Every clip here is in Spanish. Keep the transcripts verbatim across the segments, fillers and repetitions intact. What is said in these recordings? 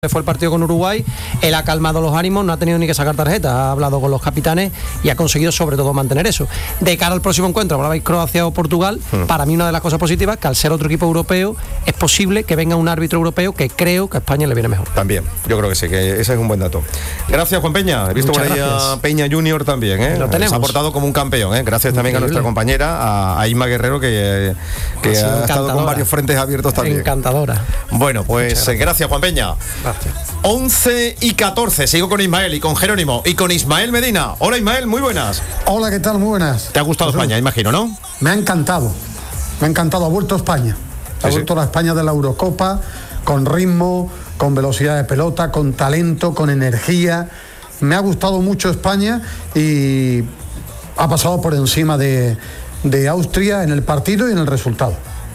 Fue el partido con Uruguay, él ha calmado los ánimos, no ha tenido ni que sacar tarjeta, ha hablado con los capitanes y ha conseguido sobre todo mantener eso. De cara al próximo encuentro, ahora veis Croacia o Portugal, mm. para mí una de las cosas positivas es que al ser otro equipo europeo es posible que venga un árbitro europeo que creo que a España le viene mejor. También, yo creo que sí, que ese es un buen dato. Gracias, Juan Peña. He visto Muchas por ahí gracias. a Peña Junior también, ¿eh? Lo tenemos. Se ha portado como un campeón, ¿eh? Gracias también Increíble. a nuestra compañera, a, a Isma Guerrero, que, que ha, ha estado con varios frentes abiertos también. Encantadora. Bueno, pues gracias. gracias, Juan Peña. Gracias. once y catorce, sigo con Ismael y con Jerónimo y con Ismael Medina. Hola, Ismael, muy buenas. Hola, ¿qué tal? Muy buenas. ¿Te ha gustado España, imagino, no? Me ha encantado, me ha encantado, ha vuelto España. Ha sí, vuelto sí. la España de la Eurocopa, con ritmo, con velocidad de pelota, con talento, con energía. Me ha gustado mucho España y ha pasado por encima de, de Austria en el partido y en el resultado.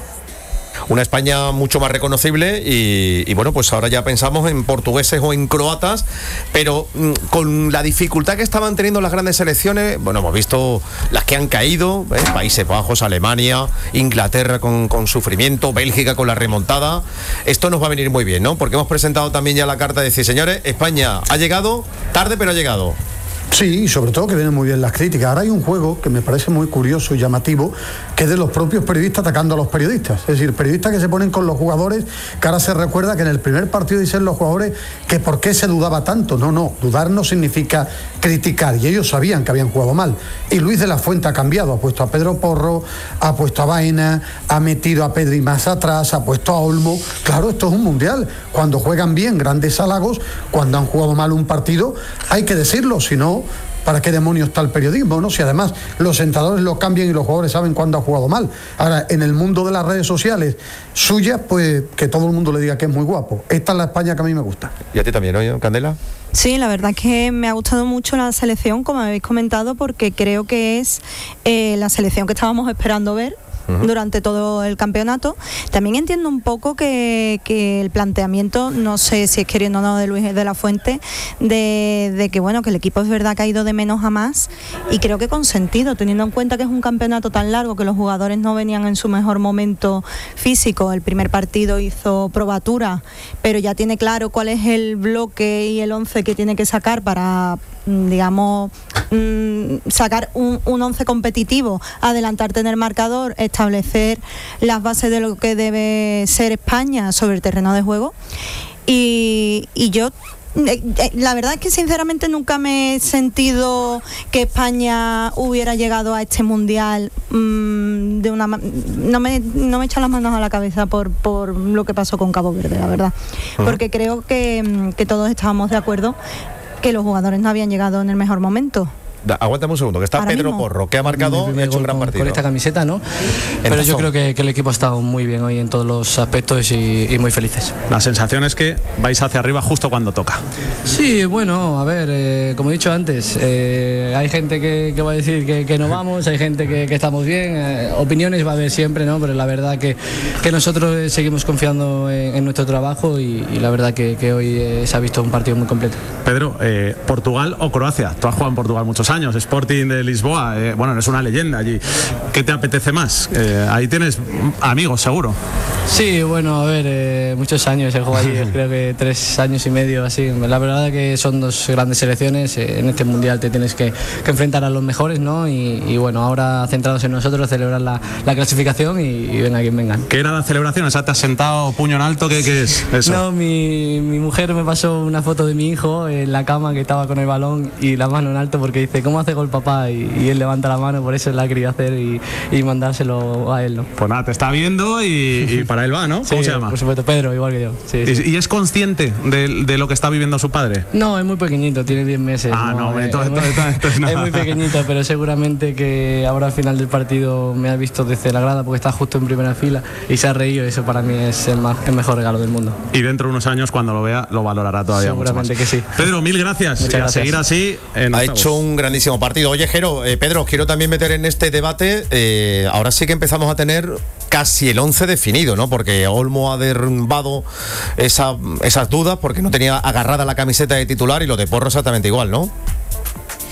Una España mucho más reconocible y, y bueno, pues ahora ya pensamos en portugueses o en croatas, pero mmm, con la dificultad que estaban teniendo las grandes selecciones, bueno, hemos visto las que han caído, ¿eh? Países Bajos, Alemania, Inglaterra con, con sufrimiento, Bélgica con la remontada. Esto nos va a venir muy bien, ¿no? Porque hemos presentado también ya la carta de decir, señores, España ha llegado tarde, pero ha llegado. Sí, y sobre todo que vienen muy bien las críticas. Ahora hay un juego que me parece muy curioso y llamativo, que es de los propios periodistas atacando a los periodistas. Es decir, periodistas que se ponen con los jugadores, que ahora se recuerda que en el primer partido dicen los jugadores que por qué se dudaba tanto. No, no, dudar no significa criticar, y ellos sabían que habían jugado mal. Y Luis de la Fuente ha cambiado, ha puesto a Pedro Porro, ha puesto a Baena, ha metido a Pedri más atrás, ha puesto a Olmo. Claro, esto es un mundial. Cuando juegan bien, grandes halagos. Cuando han jugado mal un partido, hay que decirlo, si no, ¿para qué demonios está el periodismo, no? Si además los entrenadores lo cambian y los jugadores saben cuándo ha jugado mal. Ahora, en el mundo de las redes sociales suyas, pues que todo el mundo le diga que es muy guapo. Esta es la España que a mí me gusta. ¿Y a ti también, ¿no, Candela? Sí, la verdad es que me ha gustado mucho la selección, como habéis comentado, porque creo que es eh, la selección que estábamos esperando ver durante todo el campeonato. También entiendo un poco que, que el planteamiento, no sé si es queriendo o no, de Luis de la Fuente, de, de que bueno, que el equipo es verdad que ha ido de menos a más, y creo que con sentido, teniendo en cuenta que es un campeonato tan largo, que los jugadores no venían en su mejor momento físico. El primer partido hizo probatura, pero ya tiene claro cuál es el bloque y el once que tiene que sacar para, digamos, mmm, sacar un, un once competitivo, adelantarte en el marcador, establecer las bases de lo que debe ser España sobre el terreno de juego. Y, y yo la verdad es que sinceramente nunca me he sentido que España hubiera llegado a este mundial mmm, de una no me no me echan las manos a la cabeza por por lo que pasó con Cabo Verde, la verdad, porque creo que, que todos estábamos de acuerdo que los jugadores no habían llegado en el mejor momento. Da, aguántame un segundo, que está Ahora Pedro mismo. Porro, que ha marcado y ha hecho un gran partido. Con esta camiseta, ¿no? Pero razón. yo creo que, que el equipo ha estado muy bien hoy en todos los aspectos y, y muy felices. La sensación es que vais hacia arriba justo cuando toca. Sí, bueno, a ver, eh, como he dicho antes, eh, hay gente que, que va a decir que, que no vamos, hay gente que, que estamos bien, eh, opiniones va a haber siempre, ¿no? Pero la verdad que, que nosotros seguimos confiando en, en nuestro trabajo y, y la verdad que, que hoy eh, se ha visto un partido muy completo. Pedro, eh, ¿Portugal o Croacia? Tú has jugado en Portugal muchos años. Sporting de Lisboa, eh, bueno, eres una leyenda allí. ¿Qué te apetece más? Eh, ahí tienes amigos, seguro. Sí, bueno, a ver, eh, muchos años he jugado allí, creo que tres años y medio, así. La verdad que son dos grandes selecciones. Eh, en este mundial te tienes que, que enfrentar a los mejores, ¿no? Y, y bueno, ahora centrados en nosotros, celebrar la, la clasificación y, y venga quien vengan. ¿Qué era la celebración? ¿Esa te has sentado puño en alto? ¿Qué, qué es eso? No, mi, mi mujer me pasó una foto de mi hijo en la cama, que estaba con el balón y la mano en alto, porque dice, ¿cómo hace gol papá? Y, y él levanta la mano, por eso la quería hacer y, y mandárselo a él, ¿no? Pues nada, te está viendo y, y para él va, ¿no? ¿Cómo sí, se llama? Por supuesto, Pedro, igual que yo. Sí, ¿Y, sí. ¿Y es consciente de, de lo que está viviendo su padre? No, es muy pequeñito, tiene diez meses. Ah, no, no es, entonces, es, entonces, entonces es muy pequeñito, pero seguramente que ahora al final del partido me ha visto desde la grada porque está justo en primera fila y se ha reído, y eso para mí es el, más, el mejor regalo del mundo. Y dentro de unos años, cuando lo vea, lo valorará todavía seguramente mucho más. Que sí. Pedro, mil gracias. Muchas gracias. A seguir así. En ha hecho un grandísimo partido. Oye, Jero, eh, Pedro, os quiero también meter en este debate. Eh, ahora sí que empezamos a tener casi el once definido, ¿no? Porque Olmo ha derrumbado esa, esas dudas porque no tenía agarrada la camiseta de titular, y lo de Porro exactamente igual, ¿no?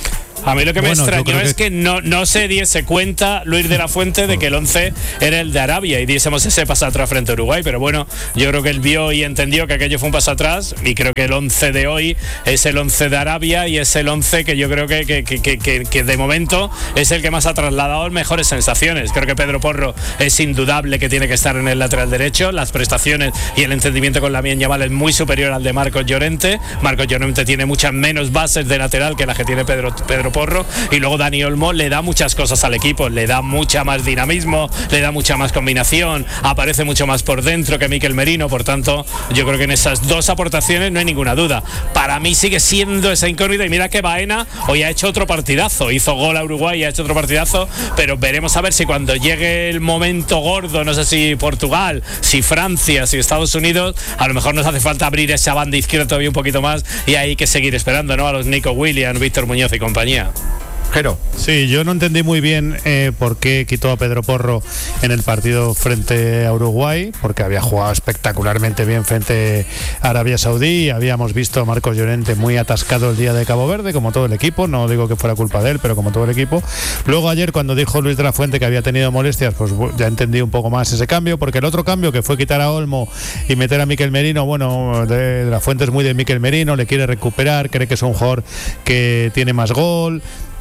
A mí lo que me Bueno, extrañó que... es que no, no se diese cuenta Luis de la Fuente de que el once era el de Arabia y diésemos ese paso atrás frente a Uruguay, pero bueno, yo creo que él vio y entendió que aquello fue un paso atrás y creo que el once de hoy es el once de Arabia y es el once que yo creo que, que, que, que, que de momento es el que más ha trasladado mejores sensaciones. Creo que Pedro Porro es indudable que tiene que estar en el lateral derecho, las prestaciones y el entendimiento con Lamine Yamal es muy superior al de Marcos Llorente. Marcos Llorente tiene muchas menos bases de lateral que las que tiene Pedro, Pedro Porro, y luego Dani Olmo le da muchas cosas al equipo, le da mucha más dinamismo, le da mucha más combinación, aparece mucho más por dentro que Mikel Merino, por tanto yo creo que en esas dos aportaciones no hay ninguna duda. Para mí sigue siendo esa incógnita y mira que Baena hoy ha hecho otro partidazo, hizo gol a Uruguay y ha hecho otro partidazo, pero veremos a ver si cuando llegue el momento gordo, no sé si Portugal, si Francia, si Estados Unidos, a lo mejor nos hace falta abrir esa banda izquierda todavía un poquito más y hay que seguir esperando, ¿no? A los Nico Williams, Víctor Muñoz y compañía. Jero. Sí, yo no entendí muy bien eh, por qué quitó a Pedro Porro en el partido frente a Uruguay, porque había jugado espectacularmente bien frente a Arabia Saudí. Habíamos visto a Marcos Llorente muy atascado el día de Cabo Verde, como todo el equipo. No digo que fuera culpa de él, pero como todo el equipo. Luego ayer, cuando dijo Luis de la Fuente que había tenido molestias, pues ya entendí un poco más ese cambio, porque el otro cambio, que fue quitar a Olmo y meter a Mikel Merino, bueno, de, de la Fuente es muy de Mikel Merino, le quiere recuperar, cree que es un jugador que tiene más gol.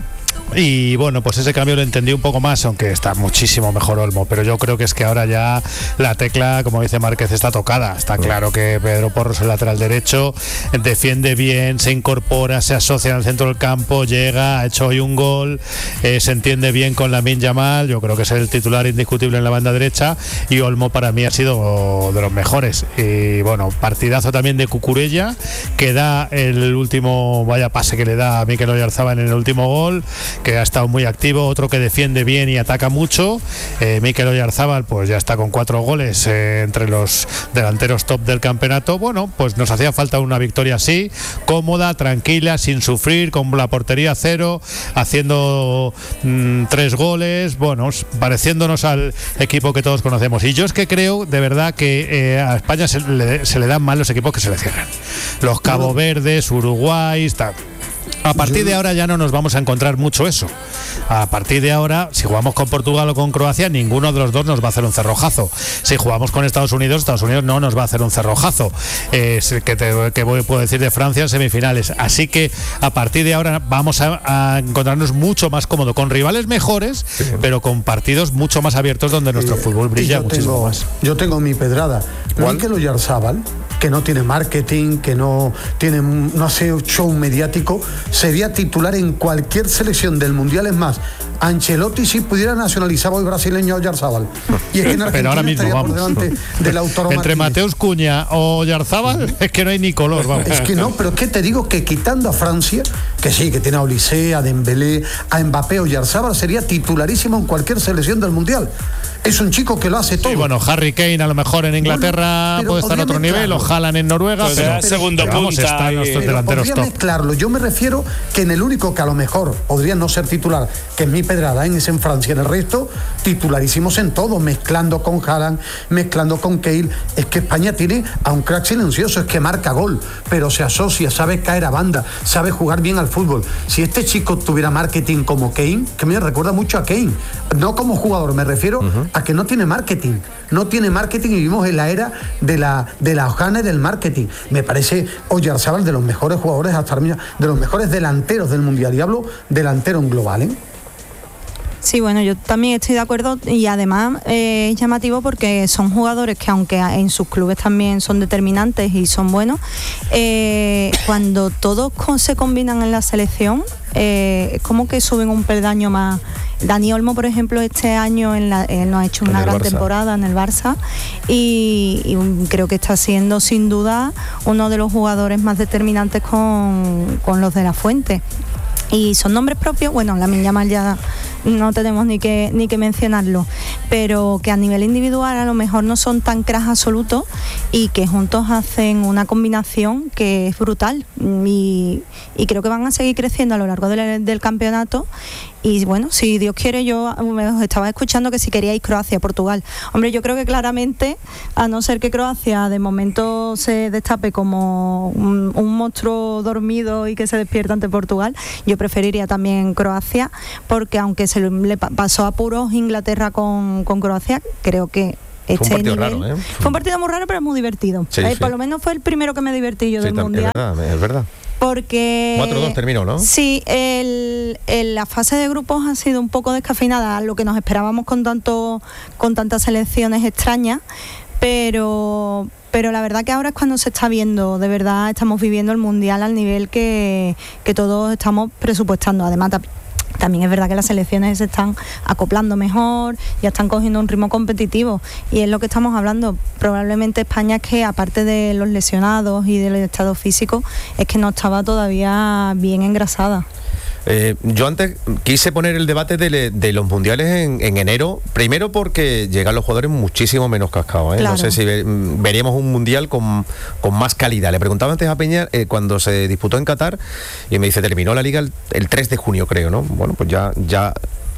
Y bueno, pues ese cambio lo entendí un poco más, aunque está muchísimo mejor Olmo, pero yo creo que es que ahora ya la tecla, como dice Márquez, está tocada. Está claro que Pedro Porro es el lateral derecho, defiende bien, se incorpora, se asocia en el centro del campo, llega, ha hecho hoy un gol, eh, se entiende bien con Lamine Yamal. Yo creo que es el titular indiscutible en la banda derecha, y Olmo para mí ha sido de los mejores. Y bueno, partidazo también de Cucurella, que da el último, vaya pase que le da a Mikel Oyarzabal en el último gol, que ha estado muy activo. Otro que defiende bien y ataca mucho, eh, Mikel Oyarzabal, pues ya está con cuatro goles eh, entre los delanteros top del campeonato. Bueno, pues nos hacía falta una victoria así, cómoda, tranquila, sin sufrir, con la portería cero, haciendo mmm, tres goles, bueno, pareciéndonos al equipo que todos conocemos. Y yo es que creo de verdad que eh, a España se le, se le dan mal los equipos que se le cierran, los Cabo Verdes, Uruguay, está. A partir de ahora ya no nos vamos a encontrar mucho eso. A partir de ahora, si jugamos con Portugal o con Croacia, ninguno de los dos nos va a hacer un cerrojazo. Si jugamos con Estados Unidos, Estados Unidos no nos va a hacer un cerrojazo. Eh, que te, que voy, puedo decir de Francia en semifinales. Así que a partir de ahora vamos a, a encontrarnos mucho más cómodo, con rivales mejores, sí, pero con partidos mucho más abiertos donde nuestro eh, fútbol brilla muchísimo tengo, más. Yo tengo mi pedrada. Mikel Oyarzabal, que no tiene marketing, que no tiene, no hace show mediático, sería titular en cualquier selección del mundial. Es más, Ancelotti si pudiera nacionalizar hoy brasileño a Oyarzabal. Y es que en Argentina pero ahora mismo vamos. Por delante del Lautaro Entre Martínez. Mateus Cunha o Oyarzabal es que no hay ni color, vamos. Es que no, pero es que te digo que quitando a Francia, que sí, que tiene a Olise, a Dembélé, a Mbappé, Oyarzabal sería titularísimo en cualquier selección del mundial. Es un chico que lo hace todo. Sí, bueno, Harry Kane a lo mejor en Inglaterra bueno, puede estar a otro nivel, o Haaland en Noruega, pues pero, pero segundo pero vamos, punta están y, nuestros delanteros podría top. Mezclarlo. Yo me refiero que en el único que a lo mejor podría no ser titular, que es mi pedrada, en es en Francia, en el resto, titularísimos en todo, mezclando con Haaland, mezclando con Kane. Es que España tiene a un crack silencioso, es que marca gol, pero se asocia, sabe caer a banda, sabe jugar bien al fútbol. Si este chico tuviera marketing como Kane, que me recuerda mucho a Kane, no como jugador, me refiero uh-huh. a que no tiene marketing. No tiene marketing y vivimos en la era de la de la hojana y del marketing. Me parece Oyarzabal de los mejores jugadores hasta ahora, de los mejores delanteros del mundial, y hablo delantero en global, ¿eh? Sí, bueno, yo también estoy de acuerdo, y además eh, es llamativo porque son jugadores que, aunque en sus clubes también son determinantes y son buenos, eh, cuando todos con, se combinan en la selección, eh, es como que suben un peldaño más. Dani Olmo, por ejemplo, este año en la, eh, nos ha hecho una gran Barça. temporada en el Barça, y, y creo que está siendo sin duda uno de los jugadores más determinantes con, con los de la Fuente. Y son nombres propios. Bueno, Lamine Yamal ya no tenemos ni que ni que mencionarlo, pero que a nivel individual a lo mejor no son tan cracks absolutos y que juntos hacen una combinación que es brutal y, y creo que van a seguir creciendo a lo largo del, del campeonato. Y bueno, si Dios quiere, yo os estaba escuchando que si queríais Croacia, Portugal. Hombre, yo creo que claramente, a no ser que Croacia de momento se destape como un, un monstruo dormido y que se despierta ante Portugal, yo preferiría también Croacia, porque aunque se le pasó a puros Inglaterra con, con Croacia, creo que Este fue un partido nivel, raro, ¿eh? Fue un partido muy raro, pero muy divertido. Sí, eh, sí. Por lo menos fue el primero que me divertí yo Sí, del tam- Mundial. Es verdad, es verdad. Porque cuatro dos terminó, ¿no? Sí, el, el- la fase de grupos ha sido un poco descafeinada, lo que nos esperábamos con tanto con tantas selecciones extrañas, pero pero la verdad que ahora es cuando se está viendo, de verdad estamos viviendo el Mundial al nivel que, que todos estamos presupuestando. Además, ta- también es verdad que las selecciones se están acoplando mejor, ya están cogiendo un ritmo competitivo y es lo que estamos hablando. Probablemente España es que, aparte de los lesionados y del estado físico, es que no estaba todavía bien engrasada. Eh, yo antes quise poner el debate de, le- de los mundiales en, en enero, primero porque llegan los jugadores muchísimo menos cascados, ¿eh? Claro. No sé si ve- veríamos un mundial con, con más calidad. Le preguntaba antes a Peña eh, cuando se disputó en Qatar y me dice, terminó la liga el, el tres de junio, creo, ¿no? Bueno, pues ya ya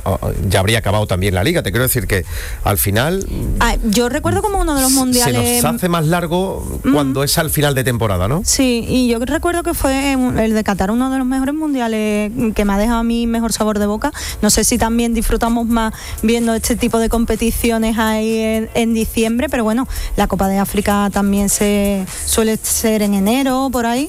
ya habría acabado también la liga. Te quiero decir que al final Ah, yo recuerdo como uno de los mundiales... se nos hace más largo Mm. cuando es al final de temporada, ¿no? Sí, y yo recuerdo que fue el de Qatar uno de los mejores mundiales que me ha dejado a mí mejor sabor de boca. No sé si también disfrutamos más viendo este tipo de competiciones ahí en, en diciembre, pero bueno, la Copa de África también se suele ser en enero, por ahí.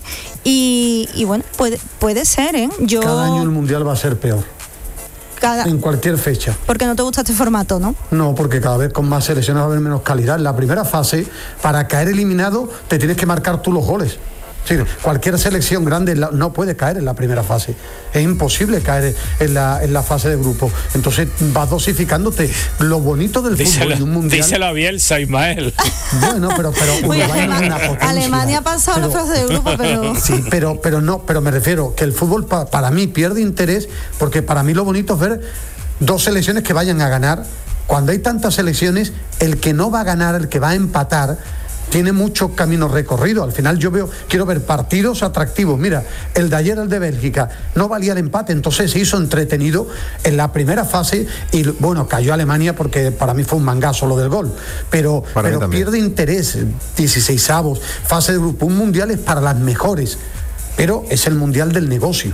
Y, y bueno, puede, puede ser, ¿eh? Yo, Cada año el Mundial va a ser peor, cada- en cualquier fecha. porque no te gusta este formato, ¿no? No, porque cada vez con más selecciones va a haber menos calidad. En la primera fase, para caer eliminado, te tienes que marcar tú los goles. Es decir, cualquier selección grande la- no puede caer en la primera fase. Es imposible caer en la, en la fase de grupo. Entonces vas dosificándote. Lo bonito del fútbol Díselo, en un mundial. díselo a Bielsa, Ismael. Bueno, pero, pero Muy Uruguay no es bien. una potencia. Alemania ha pasado la fase de grupo, pero... Sí, pero, pero no, pero me refiero que el fútbol pa- para mí pierde interés, porque para mí lo bonito es ver dos selecciones que vayan a ganar. Cuando hay tantas selecciones, el que no va a ganar, el que va a empatar, tiene mucho camino recorrido. Al final yo veo, quiero ver partidos atractivos. Mira, el de ayer, el de Bélgica, no valía el empate, entonces se hizo entretenido en la primera fase y bueno, cayó Alemania porque para mí fue un mangazo lo del gol. Pero, Para mí pero también. pierde interés, dieciseisavos, fase de grupo. Un mundial es para las mejores, pero es el mundial del negocio.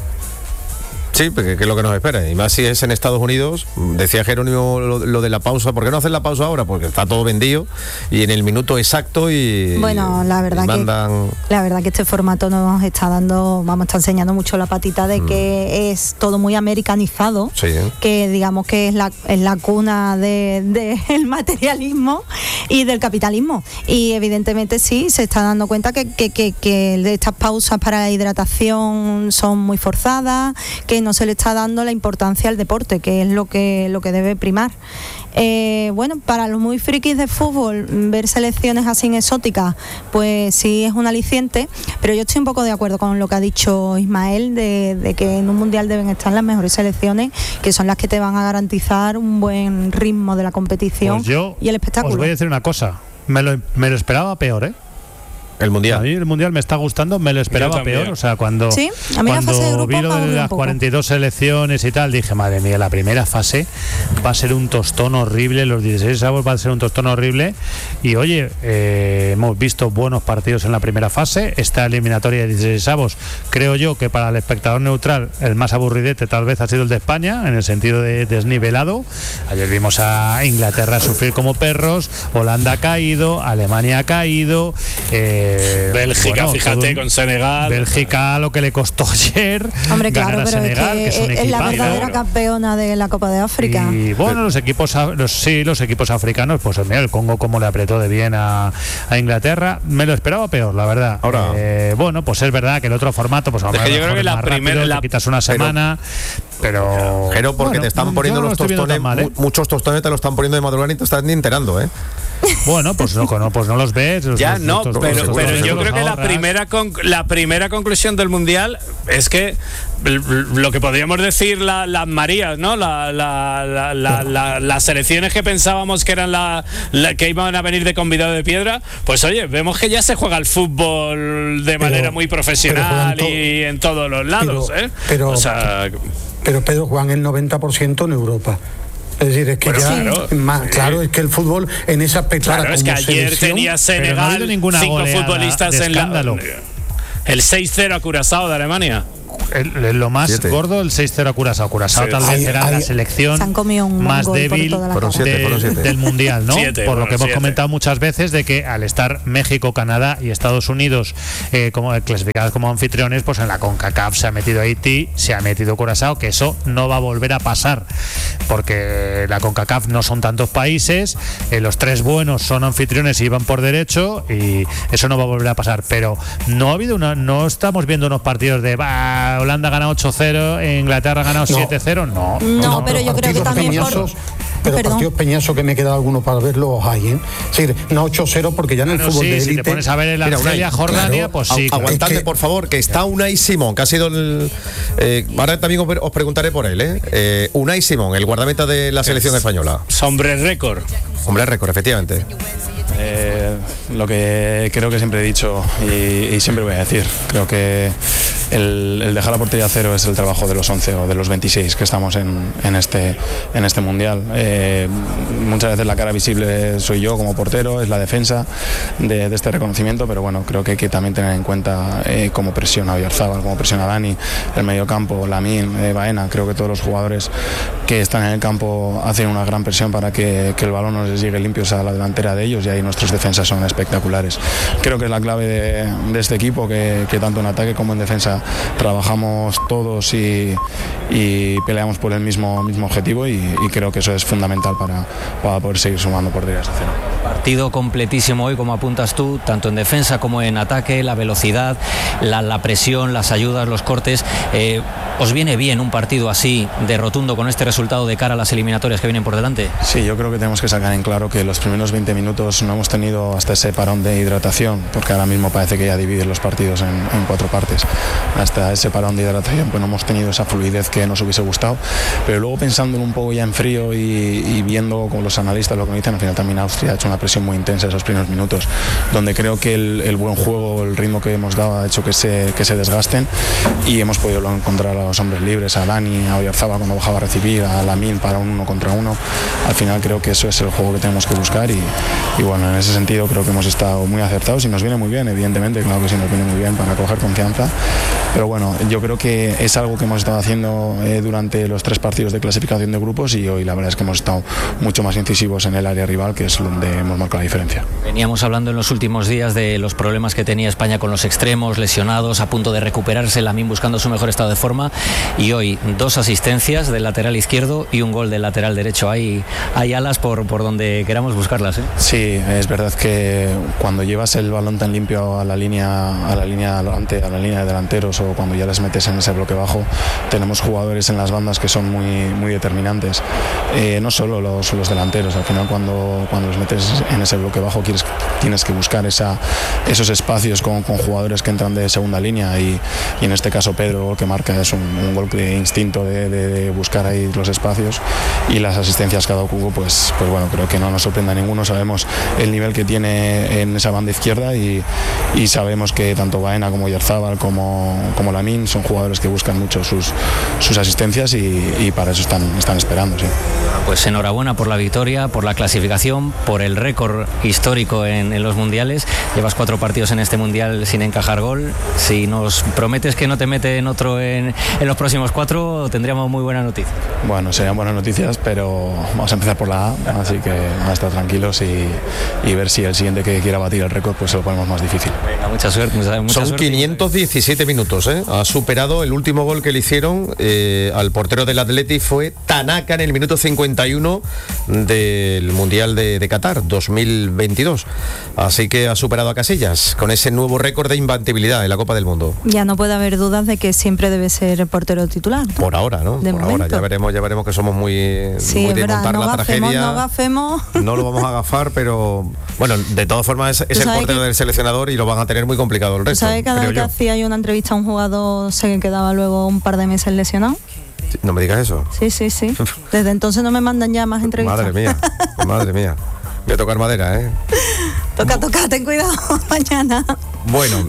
Sí, porque que es lo que nos espera. Y más si es en Estados Unidos. Decía Jerónimo lo, lo de la pausa. ¿Por qué no hacen la pausa ahora? Porque está todo vendido y en el minuto exacto y Bueno, la verdad y que mandan... la verdad que este formato nos está dando, vamos, está enseñando mucho la patita de que es todo muy americanizado, Sí, ¿eh? que digamos que es la, es la cuna del de, del materialismo y del capitalismo. Y evidentemente sí, se está dando cuenta que, que, que, que estas pausas para la hidratación son muy forzadas, que no se le está dando la importancia al deporte, que es lo que, lo que debe primar. Eh, bueno, para los muy frikis de fútbol, ver selecciones así exóticas, pues sí es un aliciente, pero yo estoy un poco de acuerdo con lo que ha dicho Ismael, de, de que en un mundial deben estar las mejores selecciones, que son las que te van a garantizar un buen ritmo de la competición Pues yo y el os espectáculo. voy a decir una cosa, me lo, me lo esperaba peor, ¿eh? El A mundial. mí el mundial me está gustando, me lo esperaba también. peor. O sea, cuando, Sí, a mí la cuando fase de grupos vi lo me de aburrió un las poco. cuarenta y dos selecciones y tal, dije, madre mía, la primera fase va a ser un tostón horrible, los dieciséis avos va a ser un tostón horrible. Y oye, eh, hemos visto buenos partidos en la primera fase. Esta eliminatoria de dieciséis avos, creo yo que para el espectador neutral, el más aburridete tal vez ha sido el de España, en el sentido de desnivelado. Ayer vimos a Inglaterra sufrir como perros, Holanda ha caído, Alemania ha caído, eh, Bélgica, bueno, fíjate, todo un- con Senegal. Bélgica lo que le costó ayer. Hombre, ganar claro, a pero Senegal, es que es un que es la equipazo. verdadera campeona de la Copa de África. Y bueno, los equipos, a- los, sí, los equipos africanos, pues mira, el Congo como le apretó de bien a, a Inglaterra, me lo esperaba peor, la verdad. Ahora- Eh, bueno, pues es verdad que el otro formato, pues a lo Es que yo mejor creo que es la más primera- rápido, la- te quitas una semana, pero... Pero porque bueno, te están yo poniendo no lo los estoy viendo tostones, tan mal, ¿eh? mu- muchos tostones te los están poniendo de madrugada y te están ni enterando, ¿eh? Bueno, pues no, no, pues no los ves. Los, ya los, no, los, pero, los, pero los, yo los creo que la ahorras. primera con, la primera conclusión del mundial es que lo que podríamos decir la, las Marías, ¿no? La, la, la, la, la, las selecciones que pensábamos que eran la, la que iban a venir de convidado de piedra, pues oye, vemos que ya se juega el fútbol de manera pero, muy profesional to- y en todos los lados, pero, ¿eh? Pero, o sea, pero Pedro, juegan el noventa por ciento en Europa. Es decir, es que bueno, ya claro, más, sí. claro, es que el fútbol en esa aspecto claro, es que ayer tenía Senegal no cinco futbolistas en la el seis cero a Curazao de Alemania. El, lo más siete. gordo, el seis cero a Curazao. Curazao sí. tal vez era la selección más débil siete, de, del mundial, ¿no? Siete, por lo que hemos siete. comentado muchas veces de que al estar México, Canadá y Estados Unidos eh, como clasificadas como anfitriones, pues en la CONCACAF se ha metido Haití, se ha metido Curazao, que eso no va a volver a pasar, porque la CONCACAF no son tantos países, eh, los tres buenos son anfitriones y van por derecho, y eso no va a volver a pasar. Pero no ha habido una, no estamos viendo unos partidos de bah, Holanda ha ganado ocho cero, Inglaterra ha ganado no. siete cero, no. No, no pero, pero yo creo que también peñosos, por... Pero Perdón. partidos peñasos que me queda alguno para verlos hay, ¿eh? Es decir, no ocho cero porque ya en el bueno, fútbol sí, de élite... si te pones a ver el Argelia, Jordania, claro, pues sí. Aguantadme, es que, por favor, que está Unai Simón, que ha sido el... Eh, ahora también os, os preguntaré por él, ¿eh? eh Unai Simón, el guardameta de la selección española. Hombre récord. Hombre récord, efectivamente. Eh, lo que creo que siempre he dicho y, y siempre voy a decir, creo que el, el dejar la portería a cero es el trabajo de los once o de los veintiséis que estamos en, en, este, en este mundial. Eh, muchas veces la cara visible soy yo como portero, es la defensa de, de este reconocimiento, pero bueno, creo que hay que también tener en cuenta eh, cómo presiona Oyarzábal, cómo presiona Dani, el mediocampo, Lamine, eh, Baena. Creo que todos los jugadores que están en el campo hacen una gran presión para que, que el balón no les llegue limpios a la delantera de ellos, y ahí nuestras defensas son espectaculares. Creo que es la clave de, de este equipo, que, que tanto en ataque como en defensa trabajamos todos y, y peleamos por el mismo, mismo objetivo, y, y creo que eso es fundamental para, para poder seguir sumando porterías a cero. Partido completísimo hoy, como apuntas tú, tanto en defensa como en ataque, la velocidad, la, la presión, las ayudas, los cortes. Eh, ¿Os viene bien un partido así, de rotundo, con este resultado de cara a las eliminatorias que vienen por delante? Sí, yo creo que tenemos que sacar en claro que los primeros veinte minutos no hemos tenido hasta ese parón de hidratación, porque ahora mismo parece que ya dividen los partidos en, en cuatro partes. Hasta ese parón de hidratación pues no hemos tenido esa fluidez que nos hubiese gustado, pero luego pensando un poco ya en frío y, y viendo con los analistas lo que me dicen, al final también Austria ha hecho una presión muy intensa esos primeros minutos, donde creo que el, el buen juego, el ritmo que hemos dado ha hecho que se, que se desgasten, y hemos podido encontrar a los hombres libres, a Dani, a Oyarzábal cuando bajaba a recibir, a Lamine para un uno contra uno. Al final creo que eso es el juego que tenemos que buscar, y, y bueno, en ese sentido creo que hemos estado muy acertados y nos viene muy bien, evidentemente, claro que sí nos viene muy bien para coger confianza, pero bueno, yo creo que es algo que hemos estado haciendo eh, durante los tres partidos de clasificación de grupos, y hoy la verdad es que hemos estado mucho más incisivos en el área rival, que es donde hemos marcado la diferencia. Veníamos hablando en los últimos días de los problemas que tenía España con los extremos, lesionados, a punto de recuperarse, Lamine buscando su mejor estado de forma, y hoy dos asistencias del lateral izquierdo y un gol del lateral derecho. Hay, hay alas por, por donde queramos buscarlas, ¿eh? Sí, es verdad que cuando llevas el balón tan limpio a la línea, a la línea delante, a la línea de delanteros, o cuando ya les metes en ese bloque bajo, tenemos jugadores en las bandas que son muy, muy determinantes. Eh, no solo los, los delanteros, al final cuando, cuando los metes en ese bloque bajo quieres, tienes que buscar esa, esos espacios con, con jugadores que entran de segunda línea, y, y en este caso Pedro, el que marca, es un, un gol de instinto de, de, de buscar ahí los espacios, y las asistencias que ha dado Cubo, pues, pues bueno, creo que no nos sorprende a ninguno. Sabemos el nivel que tiene en esa banda izquierda, y, y sabemos que tanto Baena como Oyarzábal como, como Lamine son jugadores que buscan mucho sus, sus asistencias, y, y para eso están, están esperando, sí. Pues enhorabuena por la victoria, por la clasificación, por el récord histórico en, en los mundiales. Llevas cuatro partidos en este mundial sin encajar gol. Si nos prometes que no te meten otro en, en los próximos cuatro, tendríamos muy buena noticia. Bueno, serían buenas noticias, pero vamos a empezar por la A, así que vamos a estar tranquilos y, y ver si el siguiente que quiera batir el récord pues se lo ponemos más difícil. Venga, mucha suerte. Mucha, mucha Son suerte. quinientos diecisiete minutos. minutos, ¿eh? Ha superado el último gol que le hicieron eh, al portero del Atleti, fue Tanaka en el minuto cincuenta y uno del Mundial de, de Qatar dos mil veintidós. Así que ha superado a Casillas con ese nuevo récord de imbatibilidad en la Copa del Mundo. Ya no puede haber dudas de que siempre debe ser el portero titular, ¿no? Por ahora, ¿no? De Por momento. ahora, ya veremos, ya veremos que somos muy, Sí, muy es de verdad, contar no la gafemos, tragedia. no gafemos. No lo vamos a agafar, pero bueno, de todas formas es, es el sabes portero que- del seleccionador y lo van a tener muy complicado el ¿Tú resto. sabes que cada creo vez que yo. hacía yo una entrevista a un jugador se quedaba luego un par de meses lesionado? No me digas eso. Sí, sí, sí. Desde entonces no me mandan ya más entrevistas. Madre mía, madre mía. Voy a tocar madera, ¿eh? Toca, toca, ten cuidado mañana. Bueno,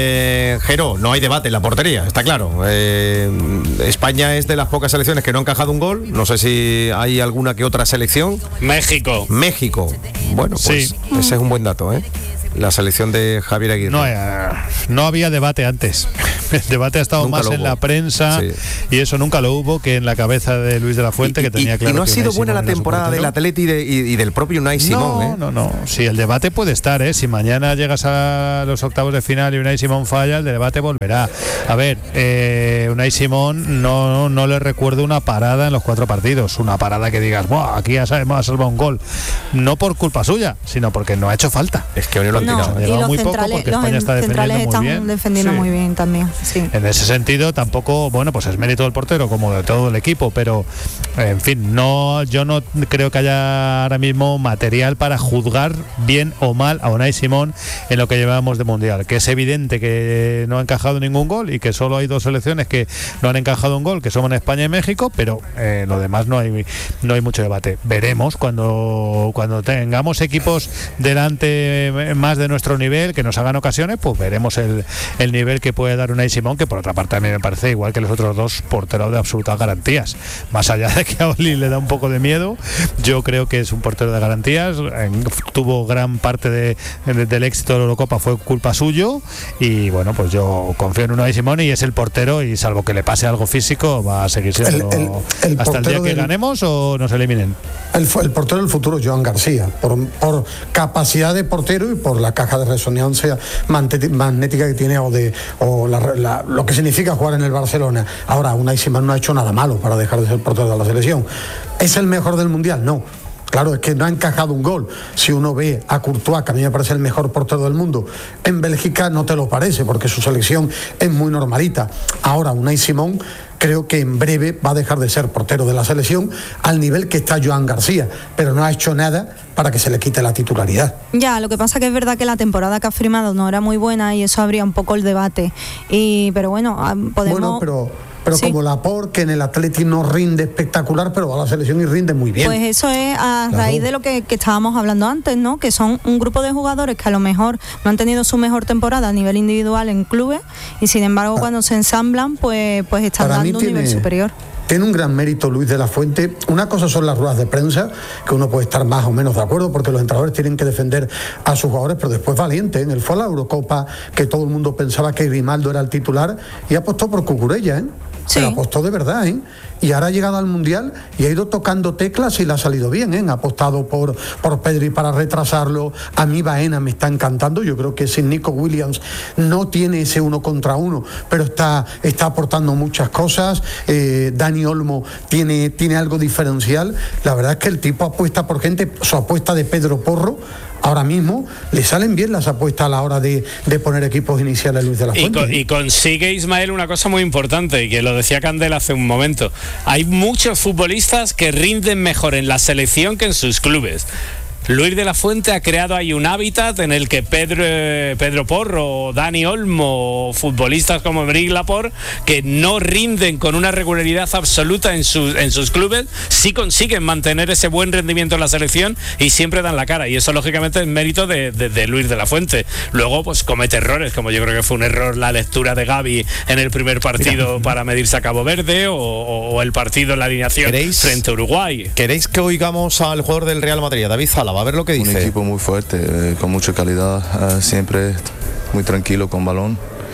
eh, Jero, no hay debate en la portería, está claro. Eh, España es de las pocas selecciones que no ha encajado un gol. No sé si hay alguna que otra selección. México. México. Bueno, pues Sí. ese es un buen dato, ¿eh? La selección de Javier Aguirre. No, eh, no había debate antes. El debate ha estado Nunca más lo en hubo. la prensa Sí. y eso nunca lo hubo que en la cabeza de Luis de la Fuente, Y- que tenía y, claro y no ha que sido Unai buena la Simón era su temporada del portero. Atleti y, de- y- y del propio Unai Simón, No, ¿eh? no, no. Sí, el debate puede estar, ¿eh? Si mañana llegas a los octavos de final y Unai Simón falla, el debate volverá. A ver, eh, Unai Simón no, no le recuerdo una parada en los cuatro partidos. Una parada que digas, ¡buah! Aquí ha sal- ha salvado un gol. No por culpa suya, sino porque no ha hecho falta. Es que hoy lo han No, tirado. Ha y llegado los muy poco centrales, porque los España está centrales defendiendo están muy bien. defendiendo Sí. muy bien también. Sí. En ese sentido, tampoco, bueno, pues es mérito del portero como de todo el equipo, pero en fin, no, yo no creo que haya ahora mismo material para juzgar bien o mal a Unai Simón en lo que llevamos de mundial, que es evidente que no ha encajado ningún gol y que solo hay dos selecciones que no han encajado un gol, que son España y México, pero eh, lo demás no hay no hay mucho debate. Veremos cuando cuando tengamos equipos delante eh, más de nuestro nivel, que nos hagan ocasiones, pues veremos el, el nivel que puede dar Unai Simón, que por otra parte a mí me parece igual que los otros dos porteros de absolutas garantías. Más allá de que a Oli le da un poco de miedo, yo creo que es un portero de garantías. En, tuvo gran parte de, de, del éxito de la Eurocopa, fue culpa suyo, y bueno, pues yo confío en Unai Simón y es el portero, y salvo que le pase algo físico va a seguir siendo El- el- el hasta el día portero que del- ganemos o nos eliminen. El, fu- el portero del futuro, Joan García, por, por capacidad de portero y por la caja de resonancia mante- magnética que tiene o de o la- la- lo que significa jugar en el Barcelona. Ahora, Unai Simón no ha hecho nada malo para dejar de ser portero de la selección. ¿Es el mejor del Mundial? No. Claro, es que no ha encajado un gol. Si uno ve a Courtois, que a mí me parece el mejor portero del mundo, en Bélgica no te lo parece, porque su selección es muy normalita. Ahora, Unai Simón creo que en breve va a dejar de ser portero de la selección al nivel que está Joan García, pero no ha hecho nada para que se le quite la titularidad. Ya, lo que pasa que es verdad que la temporada que ha firmado no era muy buena y eso abría un poco el debate. Y pero bueno, ah, podemos. Bueno, pero, pero Sí. como Laporte, que en el Atleti no rinde espectacular, pero va a la selección y rinde muy bien. Pues eso es a Claro. raíz de lo que, que estábamos hablando antes, ¿no? Que son un grupo de jugadores que a lo mejor no han tenido su mejor temporada a nivel individual en clubes y sin embargo cuando se ensamblan pues, pues están Para mí dando un nivel tiene- superior. Tiene un gran mérito Luis de la Fuente. Una cosa son las ruedas de prensa, que uno puede estar más o menos de acuerdo, porque los entrenadores tienen que defender a sus jugadores, pero después valiente. En el fue a la Eurocopa, que todo el mundo pensaba que Grimaldo era el titular, y apostó por Cucurella, ¿eh? Sí. Pero apostó de verdad, ¿eh? Y ahora ha llegado al Mundial y ha ido tocando teclas y le ha salido bien, ¿eh? Ha apostado por, por Pedri para retrasarlo. A mí Baena me está encantando. Yo creo que sin Nico Williams no tiene ese uno contra uno, pero está, está aportando muchas cosas. Eh, Dani Olmo tiene, tiene algo diferencial. La verdad es que el tipo apuesta por gente, su apuesta de Pedro Porro. Ahora mismo le salen bien las apuestas a la hora de, de poner equipos iniciales a Luis de la Y, Fuente. co- y consigue Ismael una cosa muy importante, y que lo decía Candela hace un momento. Hay muchos futbolistas que rinden mejor en la selección que en sus clubes. Luis de la Fuente ha creado ahí un hábitat en el que Pedro, eh, Pedro Porro, Dani Olmo, futbolistas como Brice Laporte, que no rinden con una regularidad absoluta en sus, en sus clubes, sí consiguen mantener ese buen rendimiento en la selección y siempre dan la cara. Y eso lógicamente es mérito de, de, de Luis de la Fuente. Luego pues comete errores, como yo creo que fue un error la lectura de Gavi en el primer partido Mira. para medirse a Cabo Verde, o, o el partido en la alineación ¿Queréis? frente a Uruguay. ¿Queréis que oigamos al jugador del Real Madrid, a David Zálava? A ver lo que dice. Un equipo muy fuerte, eh, con mucha calidad, eh, siempre muy tranquilo con balón.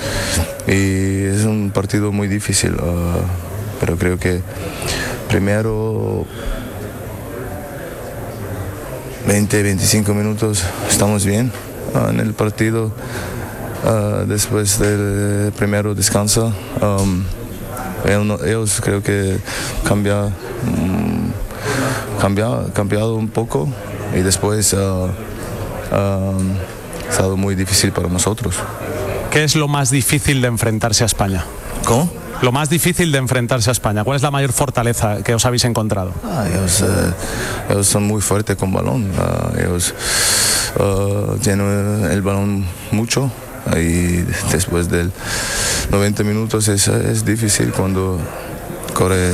Y es un partido muy difícil, uh, pero creo que primero veinte, veinticinco minutos estamos bien uh, en el partido. uh, después del primero descanso, um, ellos, ellos creo que cambia, um, cambia, cambiado un poco y después uh, um, ha estado muy difícil para nosotros. ¿Qué es lo más difícil de enfrentarse a España? ¿Cómo? Lo más difícil de enfrentarse a España. ¿Cuál es la mayor fortaleza que os habéis encontrado? Ah, ellos, eh, ellos son muy fuertes con balón. Uh, ellos uh, tienen el balón mucho y después de noventa minutos es, es difícil cuando corre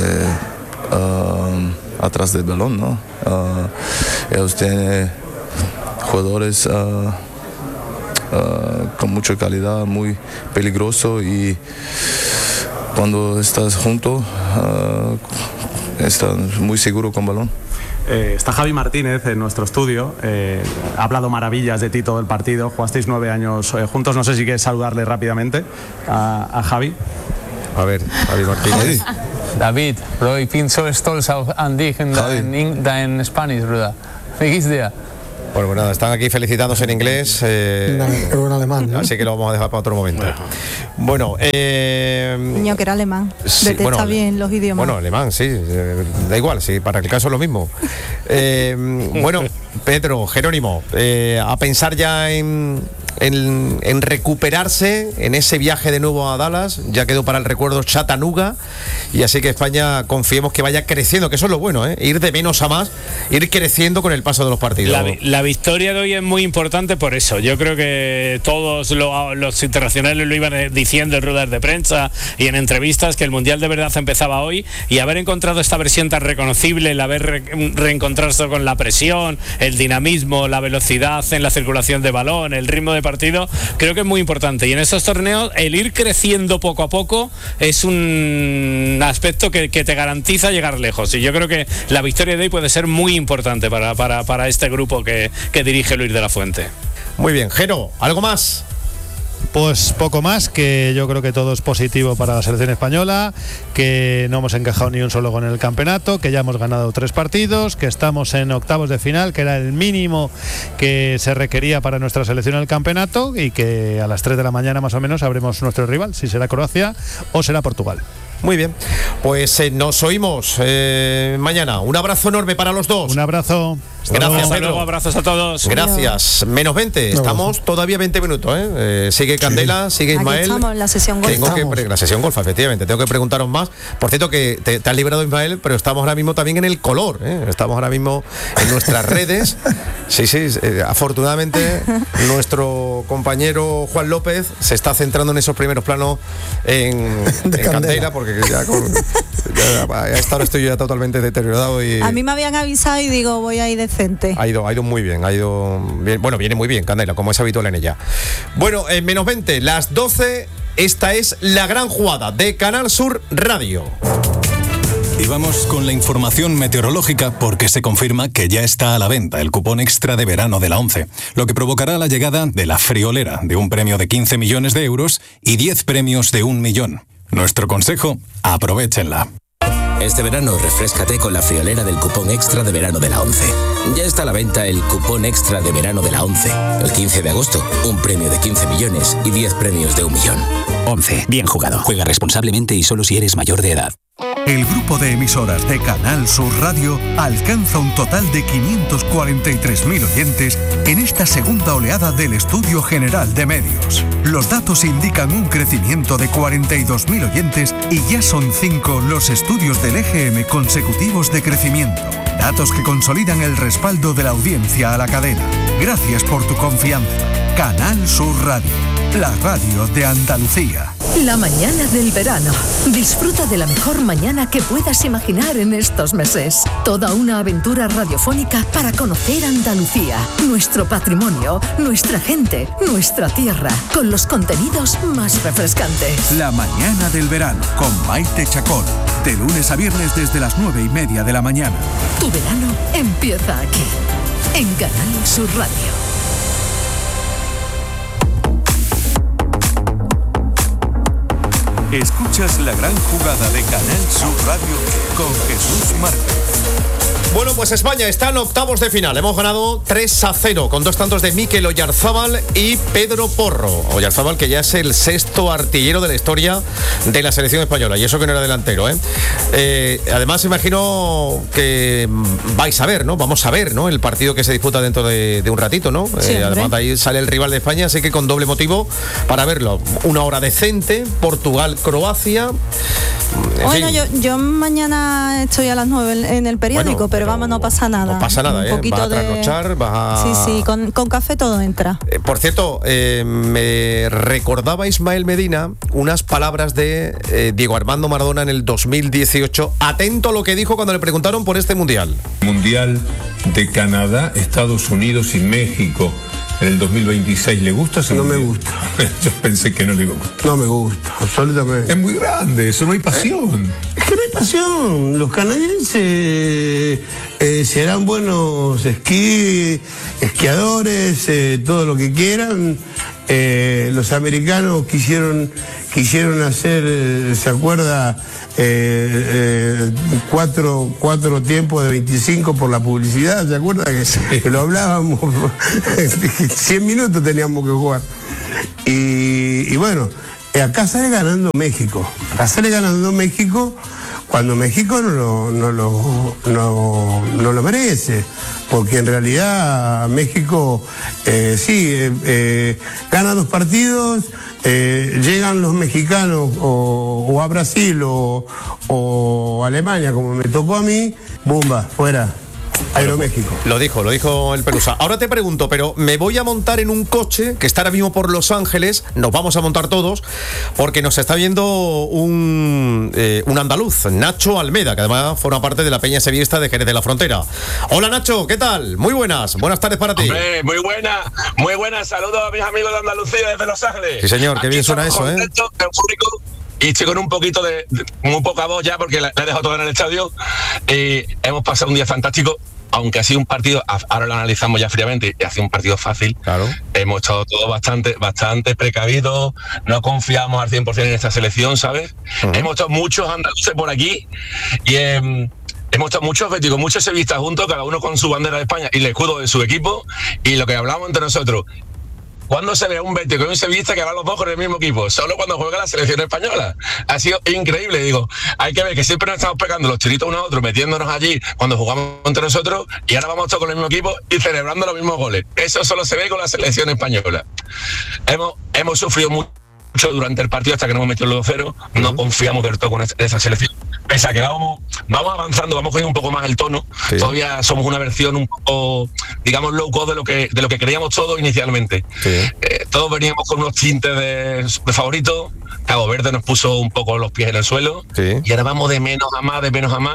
uh, atrás del balón, ¿no? Uh, ellos tienen jugadores uh, uh, con mucha calidad, muy peligroso y cuando estás junto, uh, estás muy seguro con balón. Eh, está Javi Martínez en nuestro estudio, eh, ha hablado maravillas de ti todo el partido, jugasteis nueve años eh, juntos, no sé si quieres saludarle rápidamente a, a Javi. A ver, Javi Martínez. David, bro, ik vind zo stolz auf an dich in dein, dein Spanisch, Bruder. Wie geht's dir? Bueno, pues nada, están aquí felicitándose en inglés. Eh, Creo en alemán, ¿no? Así que lo vamos a dejar para otro momento. Bueno, eh, Niño, que era alemán. sí, Detesta bueno, bien los idiomas. Bueno, alemán, sí, eh, da igual, sí, para el caso es lo mismo. Eh, bueno, Pedro, Jerónimo, eh, a pensar ya en, en, en recuperarse en ese viaje de nuevo a Dallas, ya quedó para el recuerdo Chattanooga, y así que España confiemos que vaya creciendo, que eso es lo bueno, ¿eh? Ir de menos a más, ir creciendo con el paso de los partidos. La, la victoria de hoy es muy importante por eso. Yo creo que todos lo, los internacionales lo iban diciendo en ruedas de prensa y en entrevistas, que el Mundial de verdad empezaba hoy, y haber encontrado esta versión tan reconocible, el haber re, reencontrarse con la presión, el dinamismo, la velocidad en la circulación de balón, el ritmo de partido, creo que es muy importante. Y en estos torneos el ir creciendo poco a poco es un aspecto que, que te garantiza llegar lejos, y yo creo que la victoria de hoy puede ser muy importante para, para, para este grupo que, que dirige Luis de la Fuente. Muy bien, Jero, ¿algo más? Pues poco más, que yo creo que todo es positivo para la selección española, que no hemos encajado ni un solo gol en el campeonato, que ya hemos ganado tres partidos, que estamos en octavos de final, que era el mínimo que se requería para nuestra selección en el campeonato, y que a las tres de la mañana más o menos sabremos nuestro rival, si será Croacia o será Portugal. Muy bien, pues eh, nos oímos eh, mañana. Un abrazo enorme para los dos. Un abrazo. Hasta Gracias, Hasta luego, abrazos a todos. Gracias. Menos veinte, estamos no, todavía veinte minutos, ¿eh? Eh, sigue Candela, sí. Sigue Ismael. Aquí estamos en la sesión golf. Tengo que pre- la sesión golf, efectivamente. Tengo que preguntaros más. Por cierto, que te, te has liberado, Ismael, pero estamos ahora mismo también en el color, ¿eh? Estamos ahora mismo en nuestras redes. Sí, sí, eh, afortunadamente nuestro compañero Juan López se está centrando en esos primeros planos en, en Candela. Candela, porque ya, con, ya a esta hora estoy ya totalmente deteriorado. Y a mí me habían avisado y digo, voy a ir decente. Ha ido, ha ido muy bien, ha ido bien. Bueno, viene muy bien, Candela, como es habitual en ella. Bueno, en menos veinte, las doce, esta es la gran jugada de Canal Sur Radio. Y vamos con la información meteorológica, porque se confirma que ya está a la venta el cupón extra de verano de la ONCE, lo que provocará la llegada de la friolera de un premio de quince millones de euros y diez premios de un millón. Nuestro consejo, aprovéchenla. Este verano refréscate con la friolera del cupón extra de verano de la ONCE. Ya está a la venta el cupón extra de verano de la ONCE. El quince de agosto, un premio de quince millones y diez premios de un millón. ONCE, bien jugado. Juega responsablemente y solo si eres mayor de edad. El grupo de emisoras de Canal Sur Radio alcanza un total de quinientos cuarenta y tres mil oyentes en esta segunda oleada del Estudio General de Medios. Los datos indican un crecimiento de cuarenta y dos mil oyentes y ya son cinco los estudios del E G M consecutivos de crecimiento. Datos que consolidan el respaldo de la audiencia a la cadena. Gracias por tu confianza. Canal Sur Radio, la radio de Andalucía. La mañana del verano. Disfruta de la mejor mañana que puedas imaginar en estos meses. Toda una aventura radiofónica para conocer Andalucía, nuestro patrimonio, nuestra gente, nuestra tierra, con los contenidos más refrescantes. La mañana del verano con Maite Chacón. De lunes a viernes desde las nueve y media de la mañana. Tu verano empieza aquí, en Canal Sur Radio. Escuchas la gran jugada de Canal Sur Radio con Jesús Márquez. Bueno, pues España está en octavos de final. Hemos ganado tres a cero con dos tantos de Mikel Oyarzábal y Pedro Porro. Oyarzábal, que ya es el sexto artillero de la historia de la selección española. Y eso que no era delantero, ¿eh? Eh, además, imagino que vais a ver, ¿no? Vamos a ver, ¿no? El partido que se disputa dentro de, de un ratito, ¿no? Sí, eh, además, de ahí sale el rival de España, así que con doble motivo para verlo. Una hora decente, Portugal-Croacia. Bueno, yo, yo mañana estoy a las nueve en el periódico, bueno, pero, pero vamos, no pasa nada. No pasa nada, un ¿eh? Poquito vas a trasnochar, de... vas a... Sí, sí, con, con café todo entra. Eh, por cierto, eh, me recordaba Ismael Medina unas palabras de eh, Diego Armando Maradona en el dos mil dieciocho. Atento a lo que dijo cuando le preguntaron por este Mundial. Mundial de Canadá, Estados Unidos y México. En el dos mil veintiséis, ¿le gusta ese No mundial? me gusta. Yo pensé que no le iba a gustar. No me gusta, absolutamente. Es muy grande, eso no hay pasión. Es que no hay pasión. Los canadienses eh, serán buenos esquí, esquiadores, eh, todo lo que quieran. Eh, los americanos quisieron quisieron hacer, eh, ¿se acuerda? Eh, eh, cuatro, cuatro tiempos de veinticinco por la publicidad, ¿se acuerda? Que, sí. que lo hablábamos, cien minutos teníamos que jugar. Y, y bueno, acá sale ganando México, acá sale ganando México cuando México no lo, no lo, no, no lo merece, porque en realidad México eh, sí, eh, eh, gana dos partidos, eh, llegan los mexicanos o, o a Brasil o, o a Alemania, como me tocó a mí, bomba, fuera. Aeroméxico. Lo dijo, lo dijo el Pelusa. Ahora te pregunto, pero me voy a montar en un coche que está ahora mismo por Los Ángeles, nos vamos a montar todos, porque nos está viendo un, eh, un andaluz, Nacho Almeda, que además forma parte de la Peña Sevillista de Jerez de la Frontera. Hola Nacho, ¿qué tal? Muy buenas, buenas tardes para ti. Hombre, muy buena, muy buenas, saludos a mis amigos de Andalucía desde Los Ángeles. Sí señor, qué bien suena eso, ¿eh? Y estoy con un poquito de, de muy poca voz ya porque la, la he dejado toda en el estadio. Y hemos pasado un día fantástico, aunque ha sido un partido, ahora lo analizamos ya fríamente, y ha sido un partido fácil. Claro. Hemos estado todos bastante, bastante precavidos, no confiamos al cien por ciento en esta selección, ¿sabes? Uh-huh. Hemos estado muchos andaluces por aquí y eh, hemos estado muchos béticos, muchos sevillistas juntos, cada uno con su bandera de España y el escudo de su equipo, y lo que hablamos entre nosotros. ¿Cuándo se ve un bético y un sevillista que van los dos con el mismo equipo? Solo cuando juega la selección española. Ha sido increíble, digo. Hay que ver que siempre nos estamos pegando los tiritos uno a otro, metiéndonos allí cuando jugamos entre nosotros, y ahora vamos todos con el mismo equipo y celebrando los mismos goles. Eso solo se ve con la selección española. Hemos, hemos sufrido mucho durante el partido hasta que nos hemos metido el dos cero. No uh-huh. confiamos del todo con esa selección. Pese a que vamos, vamos avanzando, vamos cogiendo un poco más el tono. Sí. Todavía somos una versión un poco, digamos, low cost de lo que, de lo que creíamos todos inicialmente. Sí. Eh, todos veníamos con unos tintes de, de favoritos. Cabo Verde nos puso un poco los pies en el suelo. Sí. Y ahora vamos de menos a más, de menos a más.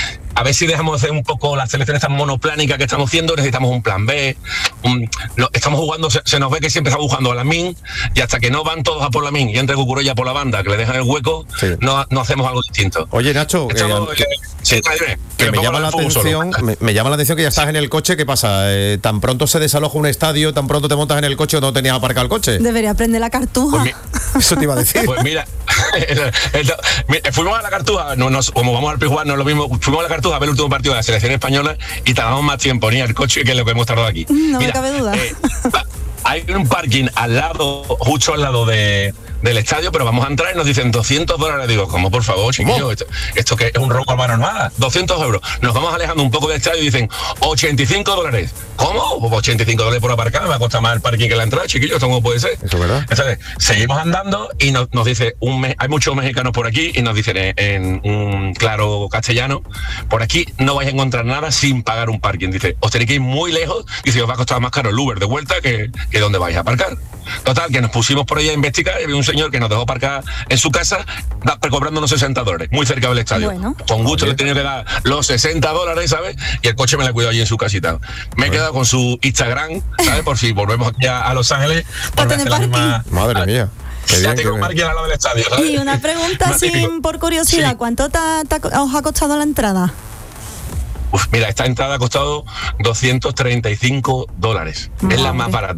A ver si dejamos de hacer un poco las selecciones tan monoplánicas que estamos haciendo. Necesitamos un plan B. Un, no, estamos jugando, se, se nos ve que siempre estamos jugando a la min, y hasta que no van todos a por la min y entre Cucurella por la banda, que le dejan el hueco, sí. no, no hacemos algo distinto. Oye, Nacho, estamos, eh, que, eh, sí, que, que me, llama la atención, me, me llama la atención que ya estás en el coche. ¿Qué pasa? Eh, ¿Tan pronto se desaloja un estadio, tan pronto te montas en el coche o no tenías aparcado el coche? Debería prender la cartuja. Pues mi, eso te iba a decir. Pues mira, el, el, el, fuimos a la cartuja, no, nos, como vamos al Pijuán, no es lo mismo, fuimos a la cartuja a ver el último partido de la selección española y tardamos más tiempo ni el coche que lo que hemos tardado aquí. No mira, me cabe duda. Eh, hay un parking al lado, justo al lado de, del estadio, pero vamos a entrar y nos dicen doscientos dólares. Digo, ¿cómo, por favor, chiquillo? Esto, esto que es un robo a mano armada. doscientos euros. Nos vamos alejando un poco del estadio y dicen, ochenta y cinco dólares. ¿Cómo? ochenta y cinco dólares por aparcar, me va a costar más el parking que la entrada, chiquillo. ¿Esto cómo puede ser? Eso es verdad. Entonces, seguimos andando y nos, nos dice, un me- hay muchos mexicanos por aquí y nos dicen en, en un claro castellano, por aquí no vais a encontrar nada sin pagar un parking. Dice, os tenéis que ir muy lejos. Dice, os va a costar más caro el Uber de vuelta que, que donde vais a aparcar. Total, que nos pusimos por ahí a investigar y había un señor que nos dejó aparcar en su casa cobrando unos sesenta dólares, muy cerca del estadio. Bueno. Con gusto le he tenido que dar los sesenta dólares, ¿sabes? Y el coche me lo he cuidado allí en su casita. Me he quedado con su Instagram, ¿sabes? Por si volvemos aquí a, a Los Ángeles. Para tener parking. Misma... Madre mía. Qué ya tengo un parking al lado del estadio, ¿sabes? Y una pregunta sin, por curiosidad, sí. ¿Cuánto te, te, os ha costado la entrada? Uf, mira, esta entrada ha costado doscientos treinta y cinco dólares. Madre. Es la más barata.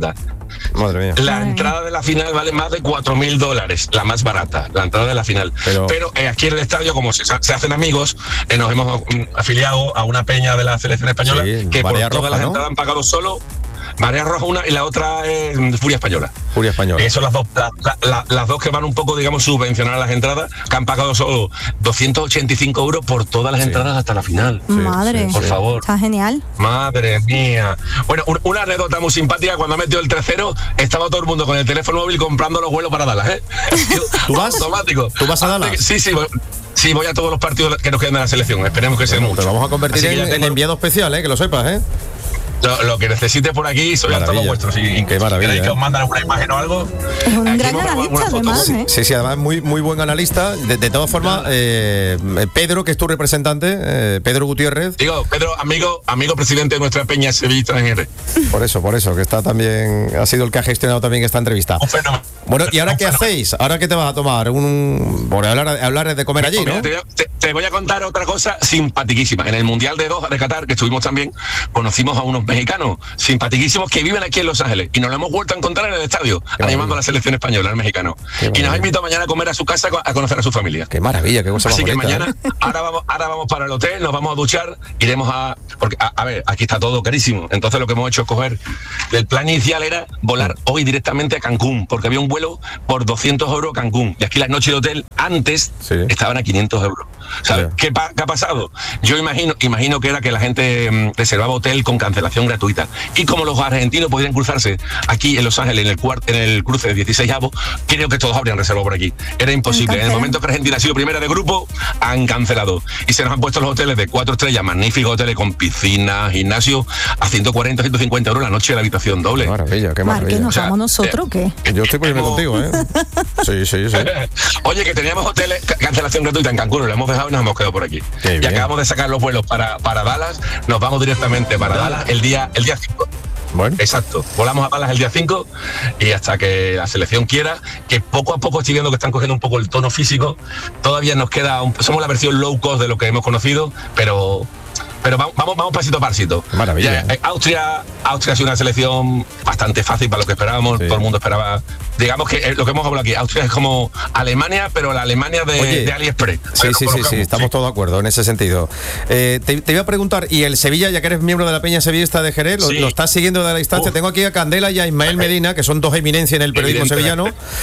Madre mía. La entrada de la final vale más de cuatro mil dólares, la más barata, la entrada de la final. Pero, Pero eh, aquí en el estadio, como se, se hacen amigos, eh, nos hemos um, afiliado a una peña de la selección española sí, que por todas Roja, las ¿no? entradas han pagado solo Marea Roja una y la otra es Furia Española. Furia Española. Eh, son las dos, la, la, la, las dos que van un poco, digamos, subvencionar las entradas, que han pagado solo doscientos ochenta y cinco euros por todas las sí. entradas hasta la final. Sí, Madre, sí, por sí. favor. Está genial. Madre mía. Bueno, un, una anécdota muy simpática, cuando ha metido el tres cero, estaba todo el mundo con el teléfono móvil comprando los vuelos para Dallas, ¿eh? ¿Tú vas? Automático. ¿Tú vas a Dallas? Sí, sí, voy. Sí, voy a todos los partidos que nos quedan de la selección. Esperemos que sea mucho. Te vamos a convertir en, tengo... en enviado especial, ¿eh? Que lo sepas, ¿eh? Lo, lo que necesites por aquí, soy a todos vuestros. Si Qué maravilla. queréis ¿eh? que os mandan alguna imagen o algo. Es un gran analista, además. Sí, ¿eh? sí, sí, además muy, muy buen analista. De, de todas formas, eh, Pedro, que es tu representante, eh, Pedro Gutiérrez. Digo, Pedro, amigo, amigo presidente de nuestra peña Sevilla Extranjera. Por eso, por eso, que está también, ha sido el que ha gestionado también esta entrevista. Un fenómeno. Bueno, ¿y ahora qué hacéis? ¿Ahora qué te vas a tomar? Un, por hablar, hablar de comer allí, ¿no? Te, te, te voy a contar otra cosa simpaticísima. En el Mundial de Doha de Qatar, que estuvimos también, conocimos a unos mexicanos simpaticísimos que viven aquí en Los Ángeles y nos lo hemos vuelto a encontrar en el estadio, qué animando maravilla. A la selección española, al mexicano. Y nos ha invitado mañana a comer a su casa a conocer a su familia. Qué maravilla, qué cosa Así más que bonita, mañana, ¿eh? ahora vamos, ahora vamos para el hotel, nos vamos a duchar, iremos a. Porque, a, a ver, aquí está todo carísimo. Entonces lo que hemos hecho es coger. El plan inicial era volar hoy directamente a Cancún, porque había un vuelo por doscientos euros a Cancún. Y aquí las noches de hotel antes sí. estaban a quinientos euros. ¿Sabes sí. qué, pa, qué ha pasado? Yo imagino, imagino que era que la gente mmm, reservaba hotel con cancelación gratuita. Y como los argentinos podrían cruzarse aquí en Los Ángeles en el, cuart, en el cruce de dieciséis avos, creo que todos habrían reservado por aquí. Era imposible. En el momento que Argentina ha sido primera de grupo, han cancelado. Y se nos han puesto los hoteles de cuatro estrellas, magníficos hoteles con piscina, gimnasio, a ciento cuarenta, ciento cincuenta euros la noche de la habitación doble. Qué maravilla, qué maravilla. Marque, ¿nos vamos o sea, nosotros o qué? Yo estoy poniendo contigo, ¿eh? Sí, sí, sí. Oye, que teníamos hoteles, cancelación gratuita en Cancún, lo hemos dejado y nos hemos quedado por aquí. Y acabamos de sacar los vuelos para, para Dallas, nos vamos directamente para Dallas el día el día cinco. Bueno. Exacto, volamos a Dallas el día cinco y hasta que la selección quiera, que poco a poco estoy viendo que están cogiendo un poco el tono físico, todavía nos queda, un, somos la versión low cost de lo que hemos conocido, pero... Pero vamos, vamos, vamos pasito a pasito. Maravilla. Ya, eh, Austria, Austria ha sido una selección bastante fácil para lo que esperábamos. Sí. Todo el mundo esperaba. Digamos que eh, lo que hemos hablado aquí, Austria es como Alemania, pero la Alemania de, Oye, de AliExpress. Sí, sí, sí, sí, estamos sí. todos de acuerdo en ese sentido. Eh, te, te iba a preguntar, y el Sevilla, ya que eres miembro de la Peña Sevillista de Jerez, sí. lo, lo estás siguiendo de la distancia. Uf. Tengo aquí a Candela y a Ismael Medina, que son dos eminencias en el periodismo sevillano.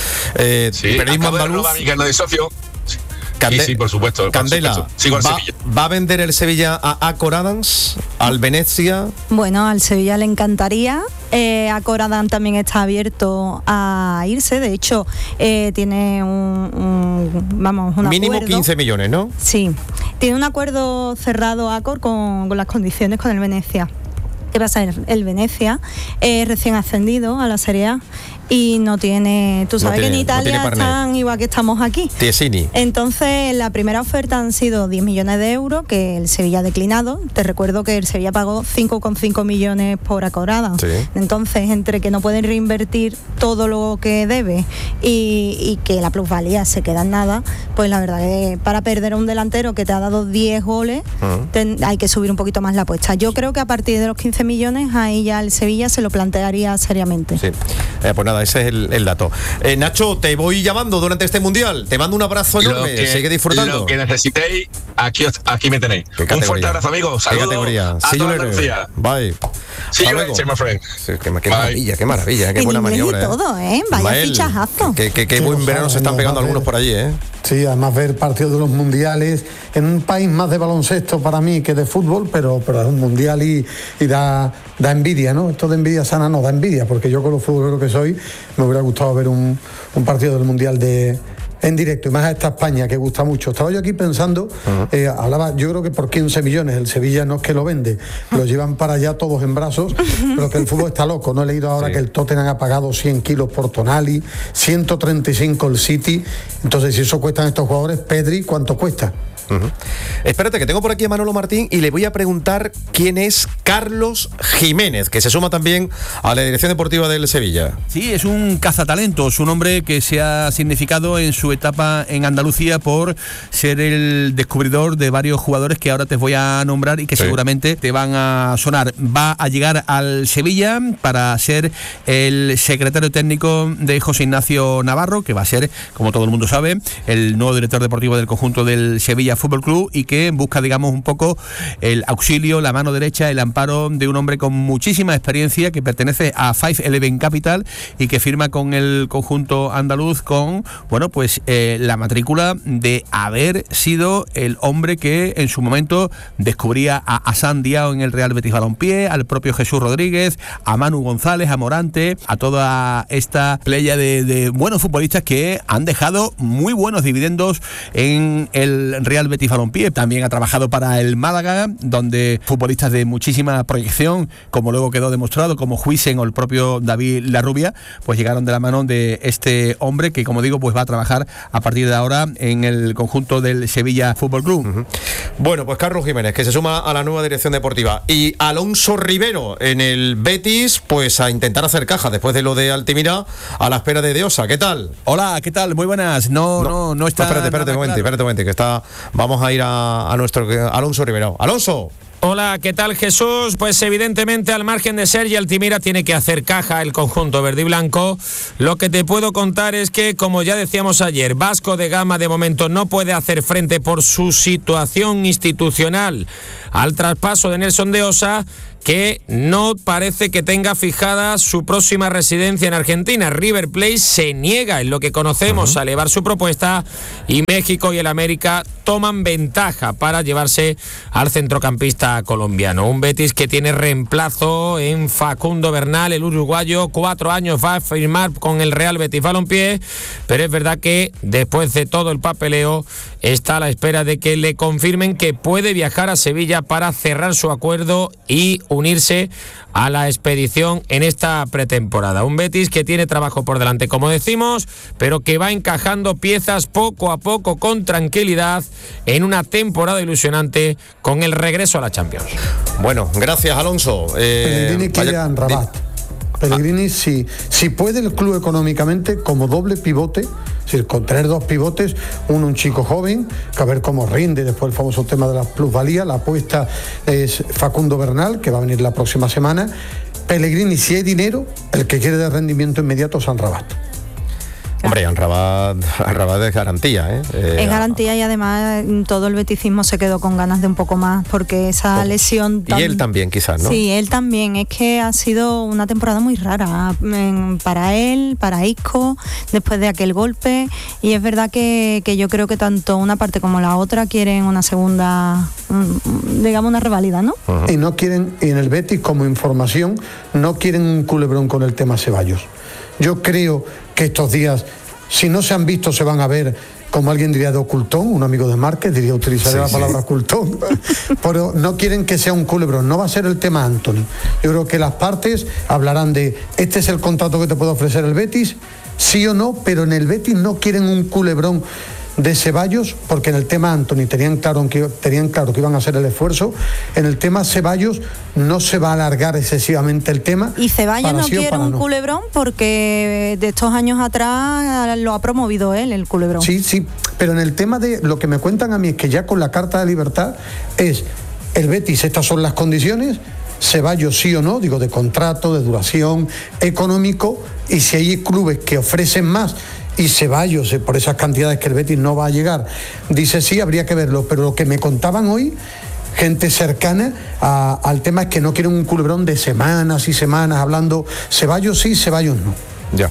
Eh, sí, periodismo andaluz. De socio. Cande- sí, sí, por supuesto. Candela, por supuesto. Va, ¿va a vender el Sevilla a Accor Adams, al Venecia? Bueno, al Sevilla le encantaría. Eh, Accor Adams también está abierto a irse. De hecho, eh, tiene un, un vamos, un mínimo acuerdo. quince millones, ¿no? Sí, tiene un acuerdo cerrado Accor con, con las condiciones con el Venecia. ¿Qué pasa? El, el Venecia es recién ascendido a la Serie A y no tiene, tú sabes no tiene, que en Italia no están igual que estamos aquí. Tiesini. Entonces la primera oferta han sido diez millones de euros que el Sevilla ha declinado. Te recuerdo que el Sevilla pagó cinco coma cinco millones por Accor Adams. Sí. Entonces entre que no pueden reinvertir todo lo que debe y, y que la plusvalía se queda en nada, pues la verdad que para perder a un delantero que te ha dado diez goles uh-huh. ten, hay que subir un poquito más la apuesta. Yo creo que a partir de los quince millones ahí ya el Sevilla se lo plantearía seriamente. Sí. Eh, pues nada, ese es el, el dato. Eh, Nacho, te voy llamando durante este mundial. Te mando un abrazo enorme. Que, Sigue disfrutando. Lo que necesitéis, aquí, aquí me tenéis. Un fuerte abrazo, amigos. Saludos. ¿Qué categoría? A toda Andalucía. Bye. Sí, yo my friend. Sí, qué, qué maravilla, qué maravilla, qué buena maniobra. Y todo, ¿eh? Vaya Mael, fichajazo. Qué, qué, qué buen verano se están pegando algunos por allí, ¿eh? Sí, además ver partidos de los mundiales en un país más de baloncesto para mí que de fútbol, pero, pero es un mundial y, y da, da envidia, ¿no? Esto de envidia sana no da envidia, porque yo con los futboleros que soy me hubiera gustado ver un, un partido del mundial de en directo, y más a esta España que gusta mucho. Estaba yo aquí pensando, uh-huh. eh, hablaba, yo creo que por quince millones, el Sevilla no es que lo vende, lo llevan para allá todos en brazos, pero que el fútbol está loco. No he leído ahora sí. que el Tottenham ha pagado cien kilos por Tonali, ciento treinta y cinco el City. Entonces, si eso cuestan estos jugadores, Pedri, ¿cuánto cuesta? Uh-huh. Espérate, que tengo por aquí a Manolo Martín y le voy a preguntar quién es Carlos Jiménez, que se suma también a la dirección deportiva del Sevilla. Sí, es un cazatalentos, un hombre que se ha significado en su su etapa en Andalucía por ser el descubridor de varios jugadores que ahora te voy a nombrar y que sí. seguramente te van a sonar. Va a llegar al Sevilla para ser el secretario técnico de José Ignacio Navarro, que va a ser, como todo el mundo sabe, el nuevo director deportivo del conjunto del Sevilla Fútbol Club, y que busca, digamos, un poco el auxilio, la mano derecha, el amparo de un hombre con muchísima experiencia que pertenece a Five Eleven Capital y que firma con el conjunto andaluz con, bueno, pues eh, la matrícula de haber sido el hombre que en su momento descubría a Hassan Diao en el Real Betis Balompié, al propio Jesús Rodríguez, a Manu González, a Morante, a toda esta playa de, de buenos futbolistas que han dejado muy buenos dividendos en el Real Betis Balompié. También ha trabajado para el Málaga, donde futbolistas de muchísima proyección, como luego quedó demostrado, como Huijsen o el propio David Larrubia, pues llegaron de la mano de este hombre que, como digo, pues va a trabajar a partir de ahora en el conjunto del Sevilla Fútbol Club. Uh-huh. Bueno, pues Carlos Jiménez, que se suma a la nueva dirección deportiva, y Alonso Rivero en el Betis, pues a intentar hacer caja después de lo de Altimira, a la espera de Deosa. ¿Qué tal? Hola, ¿qué tal? Muy buenas. No, no, no, no está. No, espérate, espérate un momento, espérate un momento, que está. Vamos a ir a, a nuestro Alonso Rivero. Alonso. Hola, ¿qué tal, Jesús? Pues evidentemente, al margen de Sergi Altimira, tiene que hacer caja el conjunto verde y blanco. Lo que te puedo contar es que, como ya decíamos ayer, Vasco de Gama de momento no puede hacer frente por su situación institucional al traspaso de Nelson de Osa, que no parece que tenga fijada su próxima residencia en Argentina. River Plate se niega, en lo que conocemos, uh-huh. a elevar su propuesta, y México y el América toman ventaja para llevarse al centrocampista colombiano. Un Betis que tiene reemplazo en Facundo Bernal, el uruguayo, cuatro años va a firmar con el Real Betis Balompié, pero es verdad que después de todo el papeleo está a la espera de que le confirmen que puede viajar a Sevilla para cerrar su acuerdo y unirse a la expedición en esta pretemporada. Un Betis que tiene trabajo por delante, como decimos, pero que va encajando piezas poco a poco con tranquilidad en una temporada ilusionante con el regreso a la Champions. Bueno, gracias, Alonso. Eh, Pellegrini quiere a Rabat. Pellegrini, si, si puede el club económicamente, como doble pivote, es decir, con tener dos pivotes, uno un chico joven, que a ver cómo rinde, después el famoso tema de la plusvalía, la apuesta es Facundo Bernal, que va a venir la próxima semana. Pellegrini, si hay dinero, el que quiere de rendimiento inmediato es Rabat. Hombre, Amrabat, Amrabat es garantía, ¿eh? eh es garantía, y además todo el beticismo se quedó con ganas de un poco más, porque esa oh. lesión tan... Y él también, quizás, ¿no? Sí, él también. Es que ha sido una temporada muy rara en, para él, para Isco, después de aquel golpe, y es verdad que, que yo creo que tanto una parte como la otra quieren una segunda, digamos, una revalida, ¿no? Uh-huh. Y no quieren, y en el Betis, como información, no quieren un culebrón con el tema Ceballos. Yo creo que estos días, si no se han visto, se van a ver, como alguien diría, de ocultón, un amigo de Márquez diría, utilizaré sí, la palabra sí. ocultón, pero no quieren que sea un culebrón, no va a ser el tema Antony. Yo creo que las partes hablarán de, este es el contrato que te puede ofrecer el Betis, sí o no, pero en el Betis no quieren un culebrón de Ceballos, porque en el tema Antony tenían claro que tenían claro que iban a hacer el esfuerzo. En el tema Ceballos no se va a alargar excesivamente el tema. Y Ceballos no sí quiere un no. culebrón, porque de estos años atrás lo ha promovido él, el culebrón. Sí, sí, pero en el tema de lo que me cuentan a mí es que ya con la carta de libertad es el Betis, estas son las condiciones, Ceballos sí o no, digo, de contrato, de duración, económico, y si hay clubes que ofrecen más y Ceballos, por esas cantidades que el Betis no va a llegar, dice sí, habría que verlo, pero lo que me contaban hoy, gente cercana a, al tema, es que no quieren un culebrón de semanas y semanas hablando Ceballos sí, Ceballos no. Ya.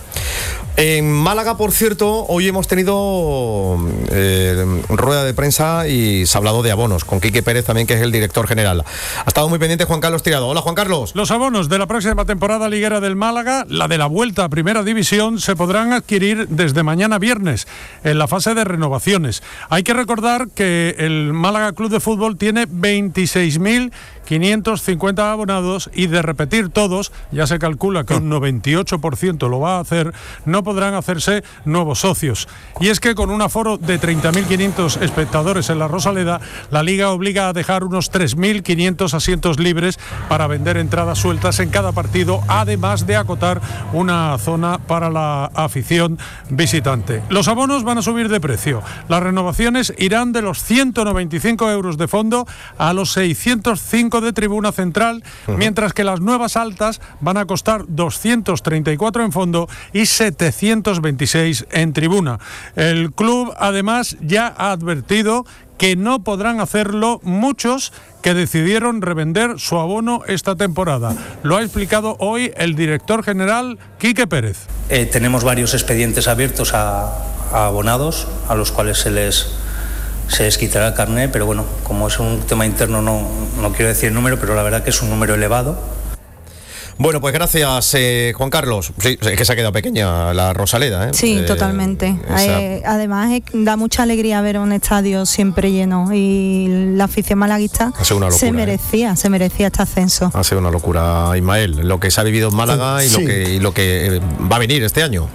En Málaga, por cierto, hoy hemos tenido eh, rueda de prensa y se ha hablado de abonos, con Quique Pérez también, que es el director general. Ha estado muy pendiente Juan Carlos Tirado. Hola, Juan Carlos. Los abonos de la próxima temporada liguera del Málaga, la de la vuelta a Primera División, se podrán adquirir desde mañana viernes, en la fase de renovaciones. Hay que recordar que el Málaga Club de Fútbol tiene veintiséis mil quinientos cincuenta abonados, y de repetir todos, ya se calcula que un noventa y ocho por ciento lo va a hacer, no podrán hacerse nuevos socios. Y es que con un aforo de treinta mil quinientos quinientos espectadores en la Rosaleda, la Liga obliga a dejar unos tres mil quinientos asientos libres para vender entradas sueltas en cada partido, además de acotar una zona para la afición visitante. Los abonos van a subir de precio. Las renovaciones irán de los ciento noventa y cinco euros de fondo a los seiscientos cinco de tribuna central, uh-huh. mientras que las nuevas altas van a costar doscientos treinta y cuatro en fondo y setecientos veintiséis en tribuna. El club además ya ha advertido que no podrán hacerlo muchos que decidieron revender su abono esta temporada. Lo ha explicado hoy el director general Quique Pérez. Eh, tenemos varios expedientes abiertos a, a abonados a los cuales se les se les quitará el carné, pero bueno, como es un tema interno no, no quiero decir el número, pero la verdad que es un número elevado. Bueno, pues gracias, eh, Juan Carlos. Sí, es que se ha quedado pequeña la Rosaleda, ¿eh? Sí, eh, totalmente. Esa... Eh, además, eh, da mucha alegría ver un estadio siempre lleno y la afición malaguista locura, se merecía, ¿eh? se merecía este ascenso. Ha sido una locura, Ismael, lo que se ha vivido en Málaga sí. y, lo que, y lo que va a venir este año.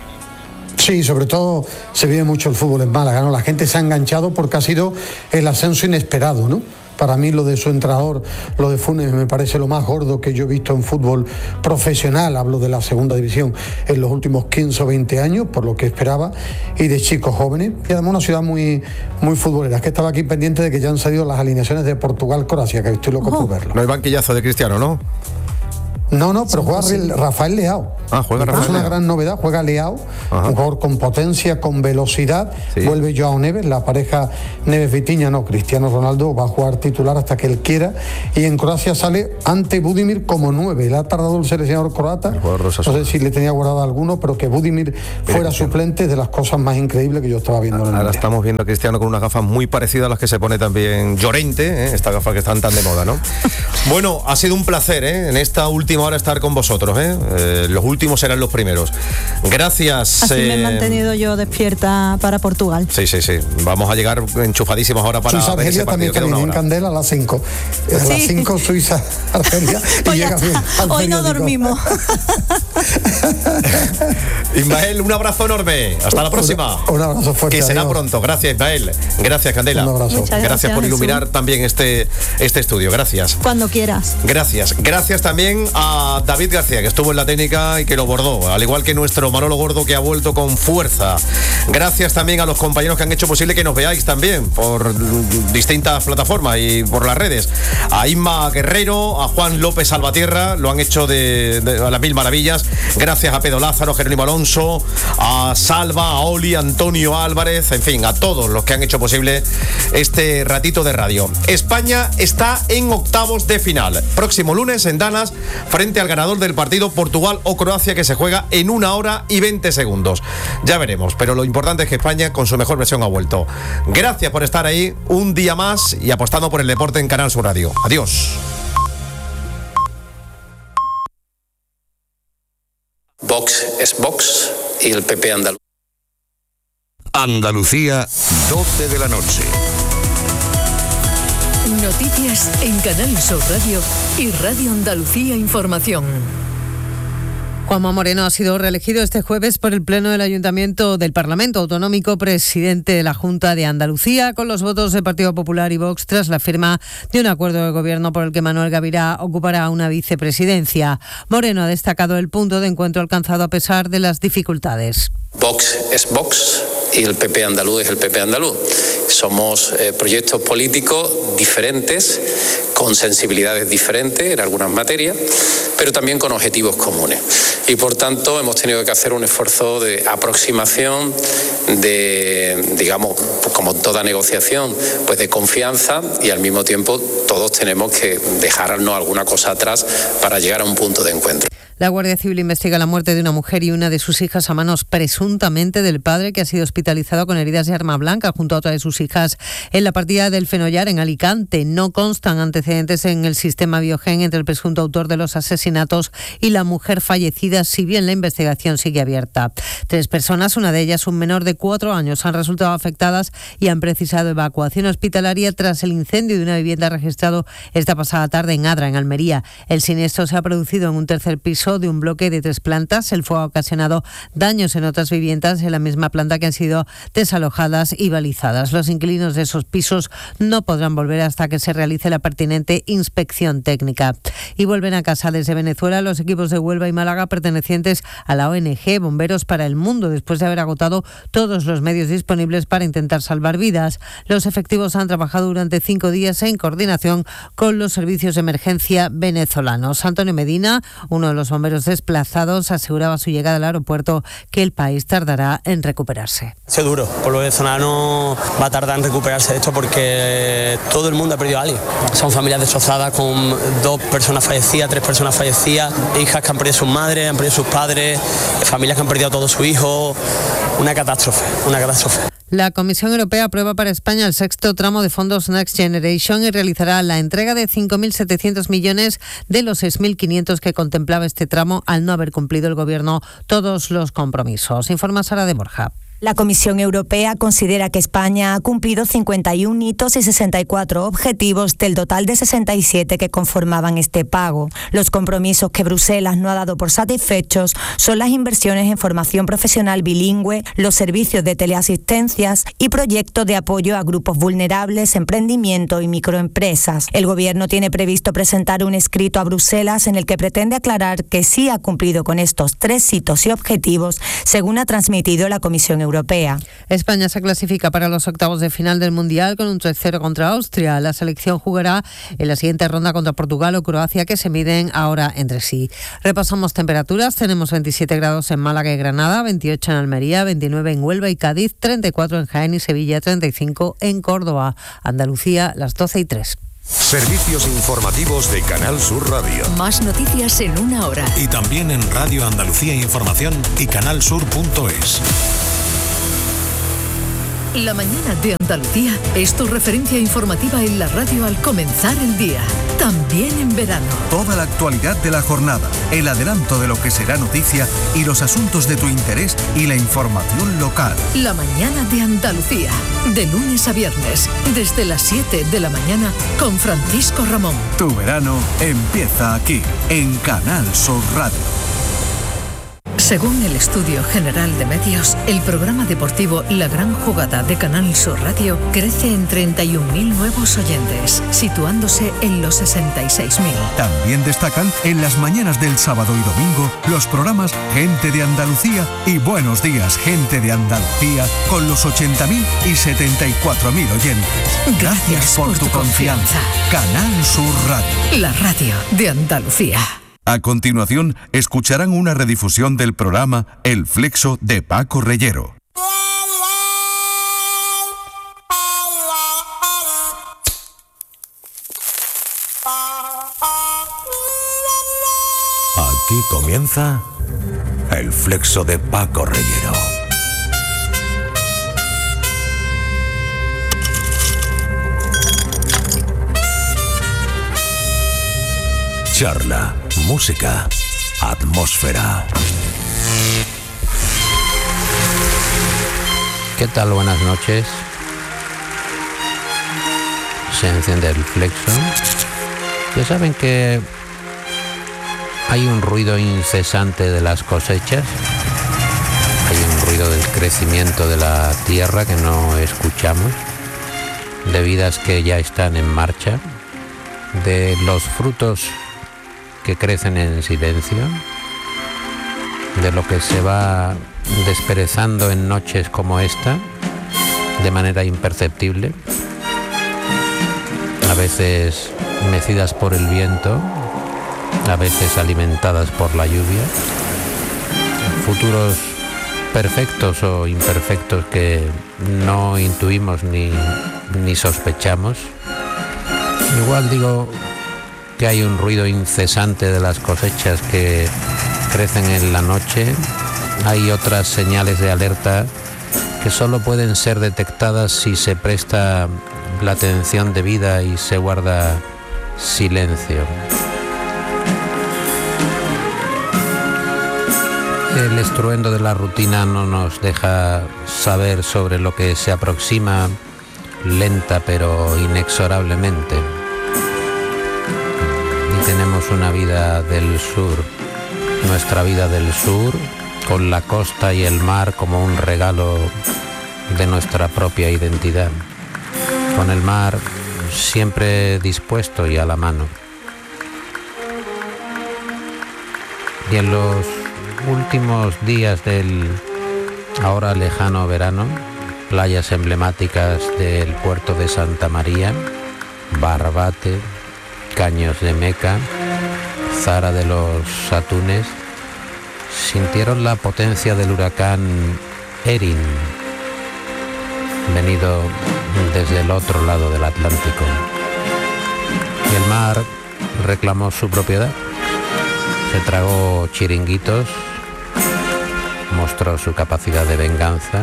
Sí, sobre todo se vive mucho el fútbol en Málaga, ¿no? La gente se ha enganchado porque ha sido el ascenso inesperado, ¿no? Para mí lo de su entrenador, lo de Funes, me parece lo más gordo que yo he visto en fútbol profesional, hablo de la segunda división, en los últimos quince o veinte años, por lo que esperaba, y de chicos jóvenes, y además una ciudad muy, muy futbolera. Es que estaba aquí pendiente de que ya han salido las alineaciones de Portugal-Croacia, que estoy loco oh. por verlo. No hay banquillazo de Cristiano, ¿no? No, no, pero juega sí. Rafael Leao. Ah, juega Rafael Es una Leao. gran novedad, juega Leao, Ajá. un jugador con potencia, con velocidad. Sí. Vuelve Joao Neves, la pareja Neves-Vitiña, no, Cristiano Ronaldo va a jugar titular hasta que él quiera. Y en Croacia sale ante Budimir como nueve. Le ha tardado el seleccionador croata. No sé si le tenía guardado alguno, pero que Budimir fuera suplente es de las cosas más increíbles que yo estaba viendo. Ahora en el estamos viendo a Cristiano con unas gafas muy parecidas a las que se pone también Llorente, ¿eh? Estas gafas que están tan de moda, ¿no? Bueno, ha sido un placer, ¿eh? En esta última hora estar con vosotros, ¿eh? Eh, los últimos serán los primeros. Gracias. Así eh, me he mantenido yo despierta para Portugal. Sí, sí, sí. Vamos a llegar enchufadísimos ahora para Suiza, ver ese Argelia también en Candela a las cinco. A sí. las cinco Suiza, Argelia. Pues y llega bien hoy no dormimos. Ismael, un abrazo enorme. Hasta la próxima. Un, un abrazo fuerte. Que será adiós. pronto. Gracias, Ismael. Gracias, Candela. Un abrazo. Muchas gracias, gracias por iluminar Jesús. también este, este estudio. Gracias. Cuando quieras. Gracias. Gracias también a David García, que estuvo en la técnica y que lo bordó, al igual que nuestro Manolo Gordo, que ha vuelto con fuerza. Gracias también a los compañeros que han hecho posible que nos veáis también por distintas plataformas y por las redes. A Inma Guerrero, a Juan López Salvatierra, lo han hecho de, de a las mil maravillas. Gracias a Pedro Lázaro, Jerónimo Alonso, a Salva, a Oli, a Antonio Álvarez, en fin, a todos los que han hecho posible este ratito de radio. España está en octavos de final. Próximo lunes en Danas, frente al ganador del partido Portugal o Croacia, que se juega en una hora y veinte segundos. Ya veremos, pero lo importante es que España con su mejor versión ha vuelto. Gracias por estar ahí un día más y apostando por el deporte en Canal Sur Radio. Adiós. Vox es Vox y el P P andaluz. Andalucía, doce de la noche. Noticias en Canal Sur Radio y Radio Andalucía Información. Juanma Moreno ha sido reelegido este jueves por el Pleno del Ayuntamiento del Parlamento Autonómico, presidente de la Junta de Andalucía, con los votos del Partido Popular y Vox tras la firma de un acuerdo de gobierno por el que Manuel Gavirá ocupará una vicepresidencia. Moreno ha destacado el punto de encuentro alcanzado a pesar de las dificultades. Vox es Vox y el P P andaluz es el P P andaluz. Somos eh, proyectos políticos diferentes, con sensibilidades diferentes en algunas materias, pero también con objetivos comunes. Y por tanto hemos tenido que hacer un esfuerzo de aproximación, de, digamos, pues como toda negociación, pues de confianza, y al mismo tiempo todos tenemos que dejarnos alguna cosa atrás para llegar a un punto de encuentro. La Guardia Civil investiga la muerte de una mujer y una de sus hijas a manos presuntamente del padre, que ha sido hospitalizado con heridas de arma blanca junto a otra de sus hijas en la partida del Fenollar, en Alicante. No constan antecedentes en el sistema Biogen entre el presunto autor de los asesinatos y la mujer fallecida, si bien la investigación sigue abierta. Tres personas, una de ellas un menor de cuatro años, han resultado afectadas y han precisado evacuación hospitalaria tras el incendio de una vivienda registrado esta pasada tarde en Adra, en Almería. El siniestro se ha producido en un tercer piso piso de un bloque de tres plantas. El fuego ha ocasionado daños en otras viviendas en la misma planta que han sido desalojadas y balizadas. Los inquilinos de esos pisos no podrán volver hasta que se realice la pertinente inspección técnica. Y vuelven a casa desde Venezuela los equipos de Huelva y Málaga pertenecientes a la O N G Bomberos para el Mundo, después de haber agotado todos los medios disponibles para intentar salvar vidas. Los efectivos han trabajado durante cinco días en coordinación con los servicios de emergencia venezolanos. Antonio Medina, uno de los bomberos desplazados, aseguraba a su llegada al aeropuerto que el país tardará en recuperarse. Es duro, el pueblo venezolano va a tardar en recuperarse de esto porque todo el mundo ha perdido a alguien. Son familias destrozadas con dos personas fallecidas, tres personas fallecidas, hijas que han perdido a sus madres, han perdido a sus padres, familias que han perdido a todos sus hijos. Una catástrofe, una catástrofe. La Comisión Europea aprueba para España el sexto tramo de fondos Next Generation y realizará la entrega de cinco mil setecientos millones de los seis mil quinientos que contemplaba este tramo al no haber cumplido el Gobierno todos los compromisos. Informa Sara de Borja. La Comisión Europea considera que España ha cumplido cincuenta y un hitos y sesenta y cuatro objetivos del total de sesenta y siete que conformaban este pago. Los compromisos que Bruselas no ha dado por satisfechos son las inversiones en formación profesional bilingüe, los servicios de teleasistencias y proyectos de apoyo a grupos vulnerables, emprendimiento y microempresas. El Gobierno tiene previsto presentar un escrito a Bruselas en el que pretende aclarar que sí ha cumplido con estos tres hitos y objetivos, según ha transmitido la Comisión Europea. Europea. España se clasifica para los octavos de final del Mundial con un tres cero contra Austria. La selección jugará en la siguiente ronda contra Portugal o Croacia, que se miden ahora entre sí. Repasamos temperaturas. Tenemos veintisiete grados en Málaga y Granada, veintiocho en Almería, veintinueve en Huelva y Cádiz, treinta y cuatro en Jaén y Sevilla, treinta y cinco en Córdoba. Andalucía, las doce y tres. Servicios informativos de Canal Sur Radio. Más noticias en una hora. Y también en Radio Andalucía Información y canalsur punto es. La mañana de Andalucía es tu referencia informativa en la radio al comenzar el día. También en verano. Toda la actualidad de la jornada, el adelanto de lo que será noticia y los asuntos de tu interés y la información local. La mañana de Andalucía. De lunes a viernes, desde las siete de la mañana, con Francisco Ramón. Tu verano empieza aquí, en Canal Sur Radio. Según el Estudio General de Medios, el programa deportivo La Gran Jugada de Canal Sur Radio crece en treinta y un mil nuevos oyentes, situándose en los sesenta y seis mil. También destacan en las mañanas del sábado y domingo los programas Gente de Andalucía y Buenos Días, Gente de Andalucía, con los ochenta mil y setenta y cuatro mil oyentes. Gracias, Gracias por, por tu confianza. confianza. Canal Sur Radio. La radio de Andalucía. A continuación, escucharán una redifusión del programa El Flexo de Paco Reyero. Aquí comienza El Flexo de Paco Reyero. Charla, música, atmósfera. ¿Qué tal? Buenas noches. Se enciende el flexo. Ya saben que hay un ruido incesante de las cosechas. Hay un ruido del crecimiento de la tierra que no escuchamos, de vidas que ya están en marcha, de los frutos que crecen en silencio, de lo que se va desperezando en noches como esta, de manera imperceptible, a veces mecidas por el viento, a veces alimentadas por la lluvia, futuros perfectos o imperfectos que no intuimos ni, ni sospechamos. Igual digo que hay un ruido incesante de las cosechas que crecen en la noche. Hay otras señales de alerta que solo pueden ser detectadas si se presta la atención debida y se guarda silencio. El estruendo de la rutina no nos deja saber sobre lo que se aproxima lenta pero inexorablemente. Y tenemos una vida del sur nuestra vida del sur, con la costa y el mar como un regalo de nuestra propia identidad, con el mar siempre dispuesto y a la mano. Y en los últimos días del ahora lejano verano, playas emblemáticas del puerto de Santa María, Barbate, Caños de Meca, Zara de los Atunes, sintieron la potencia del huracán Erin, venido desde el otro lado del Atlántico. Y el mar reclamó su propiedad, se tragó chiringuitos, mostró su capacidad de venganza.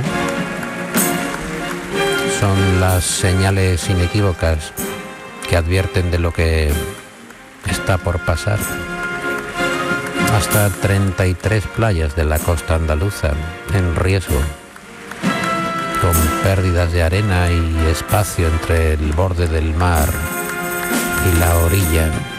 Son las señales inequívocas que advierten de lo que está por pasar. Hasta treinta y tres playas de la costa andaluza en riesgo, con pérdidas de arena y espacio entre el borde del mar y la orilla.